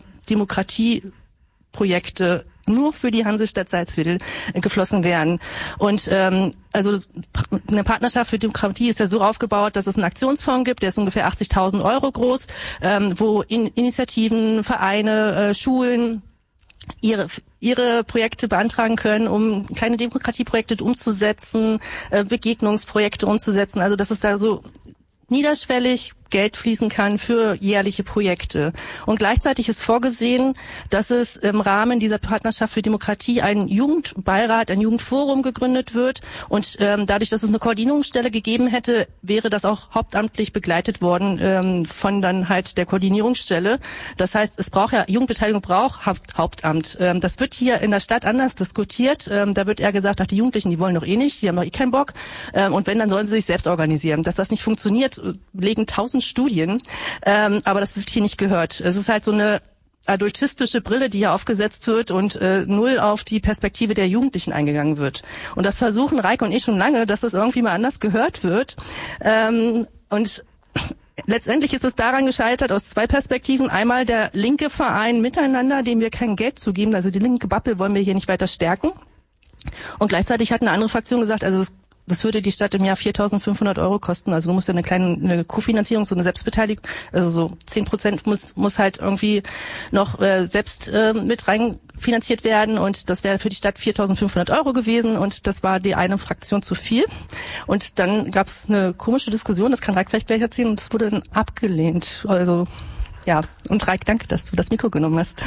Demokratieprojekte nur für die Hansestadt Salzwedel äh, geflossen wären. Und ähm, also eine Partnerschaft für Demokratie ist ja so aufgebaut, dass es einen Aktionsfonds gibt, der ist ungefähr achtzigtausend Euro groß, ähm, wo in Initiativen, Vereine, äh, Schulen ihre ihre Projekte beantragen können, um kleine Demokratieprojekte umzusetzen, äh, Begegnungsprojekte umzusetzen. Also dass es da so niederschwellig Geld fließen kann für jährliche Projekte. Und gleichzeitig ist vorgesehen, dass es im Rahmen dieser Partnerschaft für Demokratie ein Jugendbeirat, ein Jugendforum gegründet wird. Und ähm, dadurch, dass es eine Koordinierungsstelle gegeben hätte, wäre das auch hauptamtlich begleitet worden ähm, von dann halt der Koordinierungsstelle. Das heißt, es braucht ja, Jugendbeteiligung braucht Haupt, Hauptamt. Ähm, das wird hier in der Stadt anders diskutiert. Ähm, da wird eher gesagt, ach, die Jugendlichen, die wollen doch eh nicht, die haben doch eh keinen Bock. Ähm, und wenn, dann sollen sie sich selbst organisieren. Dass das nicht funktioniert, legen tausend Studien, ähm, aber das wird hier nicht gehört. Es ist halt so eine adultistische Brille, die hier aufgesetzt wird und äh, null auf die Perspektive der Jugendlichen eingegangen wird. Und das versuchen Reik und ich schon lange, dass das irgendwie mal anders gehört wird. Ähm, und letztendlich ist es daran gescheitert, aus zwei Perspektiven. Einmal der linke Verein Miteinander, dem wir kein Geld zugeben, also die linke Bubble wollen wir hier nicht weiter stärken. Und gleichzeitig hat eine andere Fraktion gesagt, also es Das würde die Stadt im Jahr viertausendfünfhundert Euro kosten. Also du musst ja eine kleine eine Kofinanzierung, so eine Selbstbeteiligung, also so zehn Prozent muss muss halt irgendwie noch äh, selbst äh, mit rein finanziert werden. Und das wäre für die Stadt viertausendfünfhundert Euro gewesen. Und das war die eine Fraktion zu viel. Und dann gab es eine komische Diskussion, das kann Reik vielleicht gleich erzählen, und das wurde dann abgelehnt. Also ja, und Reik, danke, dass du das Mikro genommen hast.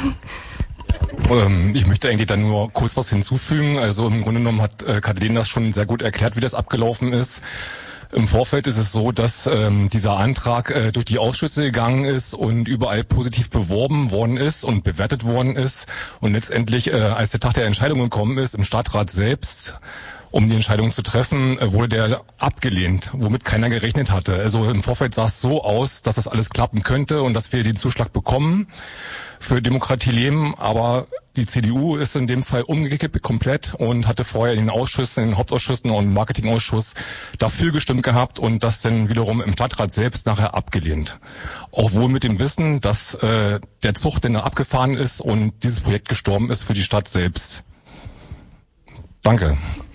Ich möchte eigentlich dann nur kurz was hinzufügen. Also im Grunde genommen hat äh, Kathleen das schon sehr gut erklärt, wie das abgelaufen ist. Im Vorfeld ist es so, dass ähm, dieser Antrag äh, durch die Ausschüsse gegangen ist und überall positiv beworben worden ist und bewertet worden ist. Und letztendlich, äh, als der Tag der Entscheidung gekommen ist, im Stadtrat selbst, um die Entscheidung zu treffen, wurde der abgelehnt, womit keiner gerechnet hatte. Also im Vorfeld sah es so aus, dass das alles klappen könnte und dass wir den Zuschlag bekommen für Demokratie leben, aber die C D U ist in dem Fall umgekippt komplett und hatte vorher in den Ausschüssen, in den Hauptausschüssen und im Marketingausschuss dafür gestimmt gehabt und das dann wiederum im Stadtrat selbst nachher abgelehnt. Auch wohl mit dem Wissen, dass äh, der Zug dann abgefahren ist und dieses Projekt gestorben ist für die Stadt selbst. Danke.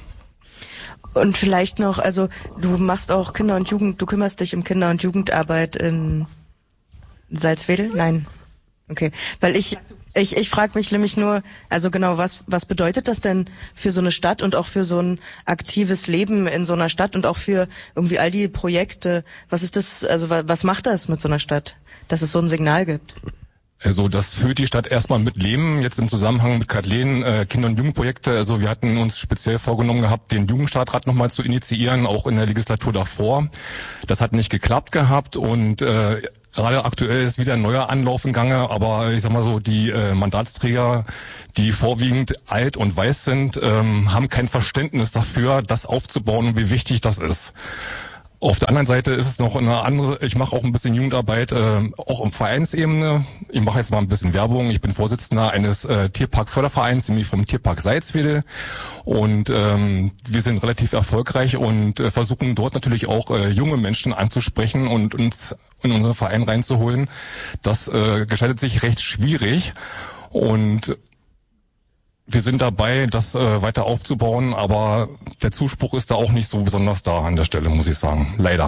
Und vielleicht noch, also du machst auch Kinder- und Jugend, du kümmerst dich um Kinder- und Jugendarbeit in Salzwedel? Nein. Okay, weil ich ich ich frage mich nämlich nur, also genau, was was bedeutet das denn für so eine Stadt und auch für so ein aktives Leben in so einer Stadt und auch für irgendwie all die Projekte? Was ist das, also was macht das mit so einer Stadt, dass es so ein Signal gibt? Also das führt die Stadt erstmal mit Leben, jetzt im Zusammenhang mit Kathleen, äh, Kinder- und Jugendprojekte. Also wir hatten uns speziell vorgenommen gehabt, den Jugendstadtrat nochmal zu initiieren, auch in der Legislatur davor. Das hat nicht geklappt gehabt und äh, gerade aktuell ist wieder ein neuer Anlauf im Gange, aber ich sag mal so, die äh, Mandatsträger, die vorwiegend alt und weiß sind, ähm, haben kein Verständnis dafür, das aufzubauen und wie wichtig das ist. Auf der anderen Seite ist es noch eine andere, ich mache auch ein bisschen Jugendarbeit, äh, auch im Vereinsebene. Ich mache jetzt mal ein bisschen Werbung. Ich bin Vorsitzender eines äh, Tierpark-Fördervereins, nämlich vom Tierpark Salzwedel. Und ähm, wir sind relativ erfolgreich und äh, versuchen dort natürlich auch äh, junge Menschen anzusprechen und uns in unseren Verein reinzuholen. Das äh, gestaltet sich recht schwierig und wir sind dabei, das äh, weiter aufzubauen, aber der Zuspruch ist da auch nicht so besonders da an der Stelle, muss ich sagen. Leider.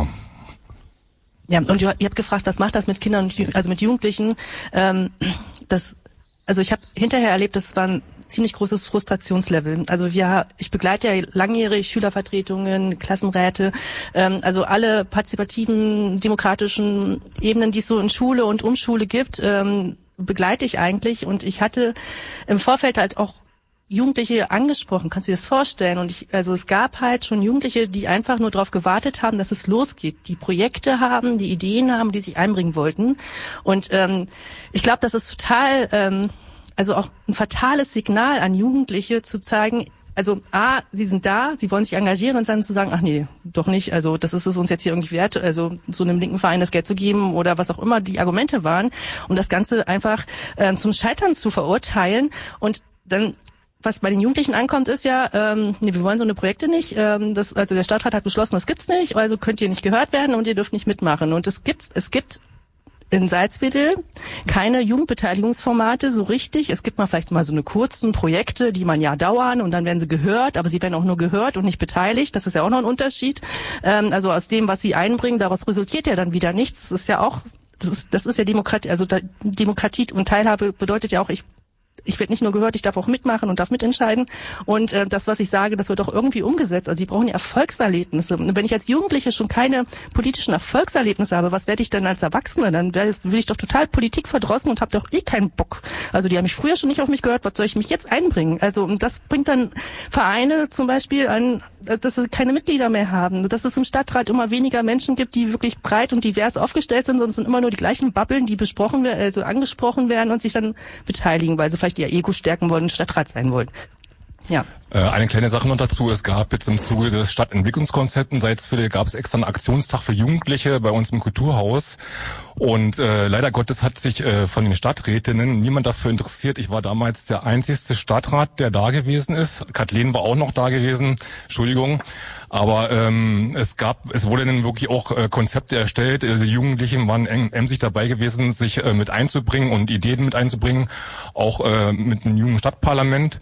Ja, und ihr habt gefragt, was macht das mit Kindern, und also mit Jugendlichen? Ähm, das, also ich habe hinterher erlebt, das war ein ziemlich großes Frustrationslevel. Also wir, ich begleite ja langjährig Schülervertretungen, Klassenräte, ähm, also alle partizipativen, demokratischen Ebenen, die es so in Schule und um Schule gibt, ähm, begleite ich eigentlich. Und ich hatte im Vorfeld halt auch Jugendliche angesprochen, kannst du dir das vorstellen? Und ich, also es gab halt schon Jugendliche, die einfach nur darauf gewartet haben, dass es losgeht, die Projekte haben, die Ideen haben, die sich einbringen wollten. Und ähm, ich glaube, das ist total, ähm, also auch ein fatales Signal an Jugendliche zu zeigen, also A, sie sind da, sie wollen sich engagieren und dann zu sagen, ach nee, doch nicht, also das ist es uns jetzt hier irgendwie wert, also so einem linken Verein das Geld zu geben oder was auch immer die Argumente waren, um das Ganze einfach äh, zum Scheitern zu verurteilen. Und dann, was bei den Jugendlichen ankommt, ist ja, ähm, nee, wir wollen so eine Projekte nicht. Ähm, das, also der Stadtrat hat beschlossen, das gibt's nicht, also könnt ihr nicht gehört werden und ihr dürft nicht mitmachen. Und es gibt, es gibt in Salzwedel keine Jugendbeteiligungsformate so richtig. Es gibt mal vielleicht mal so eine kurzen Projekte, die mal ein Jahr dauern und dann werden sie gehört, aber sie werden auch nur gehört und nicht beteiligt. Das ist ja auch noch ein Unterschied. Ähm, also aus dem, was sie einbringen, daraus resultiert ja dann wieder nichts. Das ist ja auch, das ist, das ist ja Demokratie, also da, Demokratie und Teilhabe bedeutet ja auch, ich Ich werde nicht nur gehört, ich darf auch mitmachen und darf mitentscheiden. Und äh, das, was ich sage, das wird auch irgendwie umgesetzt. Also die brauchen ja Erfolgserlebnisse. Und wenn ich als Jugendliche schon keine politischen Erfolgserlebnisse habe, was werde ich denn als Erwachsene? Dann wär, will ich doch total Politik verdrossen und habe doch eh keinen Bock. Also die haben mich früher schon nicht auf mich gehört, was soll ich mich jetzt einbringen? Also und das bringt dann Vereine zum Beispiel an, dass sie keine Mitglieder mehr haben, dass es im Stadtrat immer weniger Menschen gibt, die wirklich breit und divers aufgestellt sind, sondern es sind immer nur die gleichen Babbeln, die besprochen werden, also angesprochen werden und sich dann beteiligen, weil sie vielleicht ihr Ego stärken wollen, Stadtrat sein wollen. Ja. Äh, eine kleine Sache noch dazu. Es gab jetzt im Zuge des Stadtentwicklungskonzepts in Salzwedel gab es extra einen Aktionstag für Jugendliche bei uns im Kulturhaus. Und äh, leider Gottes hat sich äh, von den Stadträtinnen niemand dafür interessiert. Ich war damals der einzigste Stadtrat, der da gewesen ist. Kathleen war auch noch da gewesen. Entschuldigung. Aber ähm, es gab, es wurde dann wirklich auch äh, Konzepte erstellt. Also die Jugendlichen waren eng, emsig dabei gewesen, sich äh, mit einzubringen und Ideen mit einzubringen. Auch äh, mit einem jungen Stadtparlament.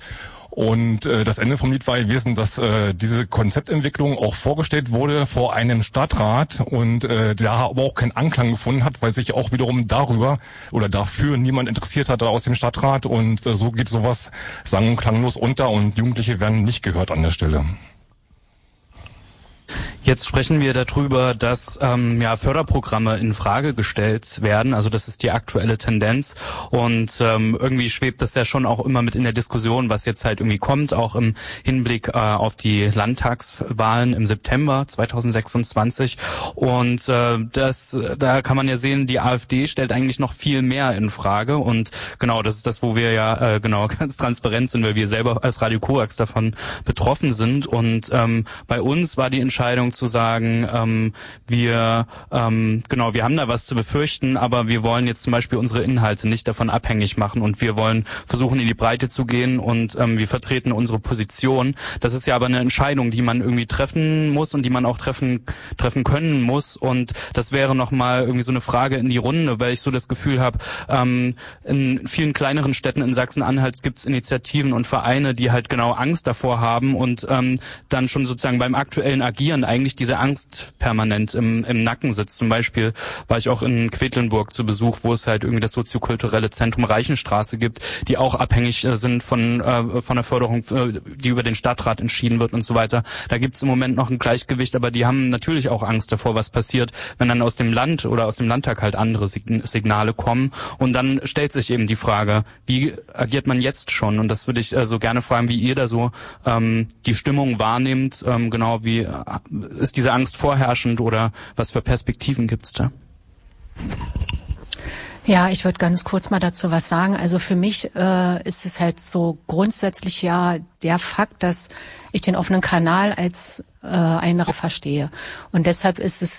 Und äh, das Ende vom Lied war gewesen, dass äh, diese Konzeptentwicklung auch vorgestellt wurde vor einem Stadtrat und äh, der aber auch keinen Anklang gefunden hat, weil sich auch wiederum darüber oder dafür niemand interessiert hatte aus dem Stadtrat und äh, so geht sowas sang- und klanglos unter und Jugendliche werden nicht gehört an der Stelle. Jetzt sprechen wir darüber, dass ähm, ja Förderprogramme in Frage gestellt werden. Also das ist die aktuelle Tendenz und ähm, irgendwie schwebt das ja schon auch immer mit in der Diskussion, was jetzt halt irgendwie kommt, auch im Hinblick äh, auf die Landtagswahlen im September zweitausendsechsundzwanzig. Und äh, das, da kann man ja sehen, die AfD stellt eigentlich noch viel mehr in Frage. Und genau, das ist das, wo wir ja äh, genau ganz transparent sind, weil wir selber als Radio Korax davon betroffen sind. Und ähm, bei uns war die Entscheidung zu sagen, ähm, wir ähm, genau, wir haben da was zu befürchten, aber wir wollen jetzt zum Beispiel unsere Inhalte nicht davon abhängig machen und wir wollen versuchen, in die Breite zu gehen und ähm, wir vertreten unsere Position. Das ist ja aber eine Entscheidung, die man irgendwie treffen muss und die man auch treffen treffen können muss und das wäre nochmal irgendwie so eine Frage in die Runde, weil ich so das Gefühl habe, ähm, in vielen kleineren Städten in Sachsen-Anhalt gibt es Initiativen und Vereine, die halt genau Angst davor haben und ähm, dann schon sozusagen beim aktuellen Agieren eigentlich diese Angst permanent im, im Nacken sitzt. Zum Beispiel war ich auch in Quedlinburg zu Besuch, wo es halt irgendwie das soziokulturelle Zentrum Reichenstraße gibt, die auch abhängig äh, sind von äh, von der Förderung, äh, die über den Stadtrat entschieden wird und so weiter. Da gibt es im Moment noch ein Gleichgewicht, aber die haben natürlich auch Angst davor, was passiert, wenn dann aus dem Land oder aus dem Landtag halt andere Signale kommen. Und dann stellt sich eben die Frage, wie agiert man jetzt schon? Und das würde ich äh, so gerne fragen, wie ihr da so ähm, die Stimmung wahrnehmt, ähm, genau wie äh, ist diese Angst vorherrschend oder was für Perspektiven gibt's da? Ja, ich würde ganz kurz mal dazu was sagen. Also für mich äh, ist es halt so grundsätzlich ja der Fakt, dass ich den offenen Kanal als äh, eine verstehe. Und deshalb ist es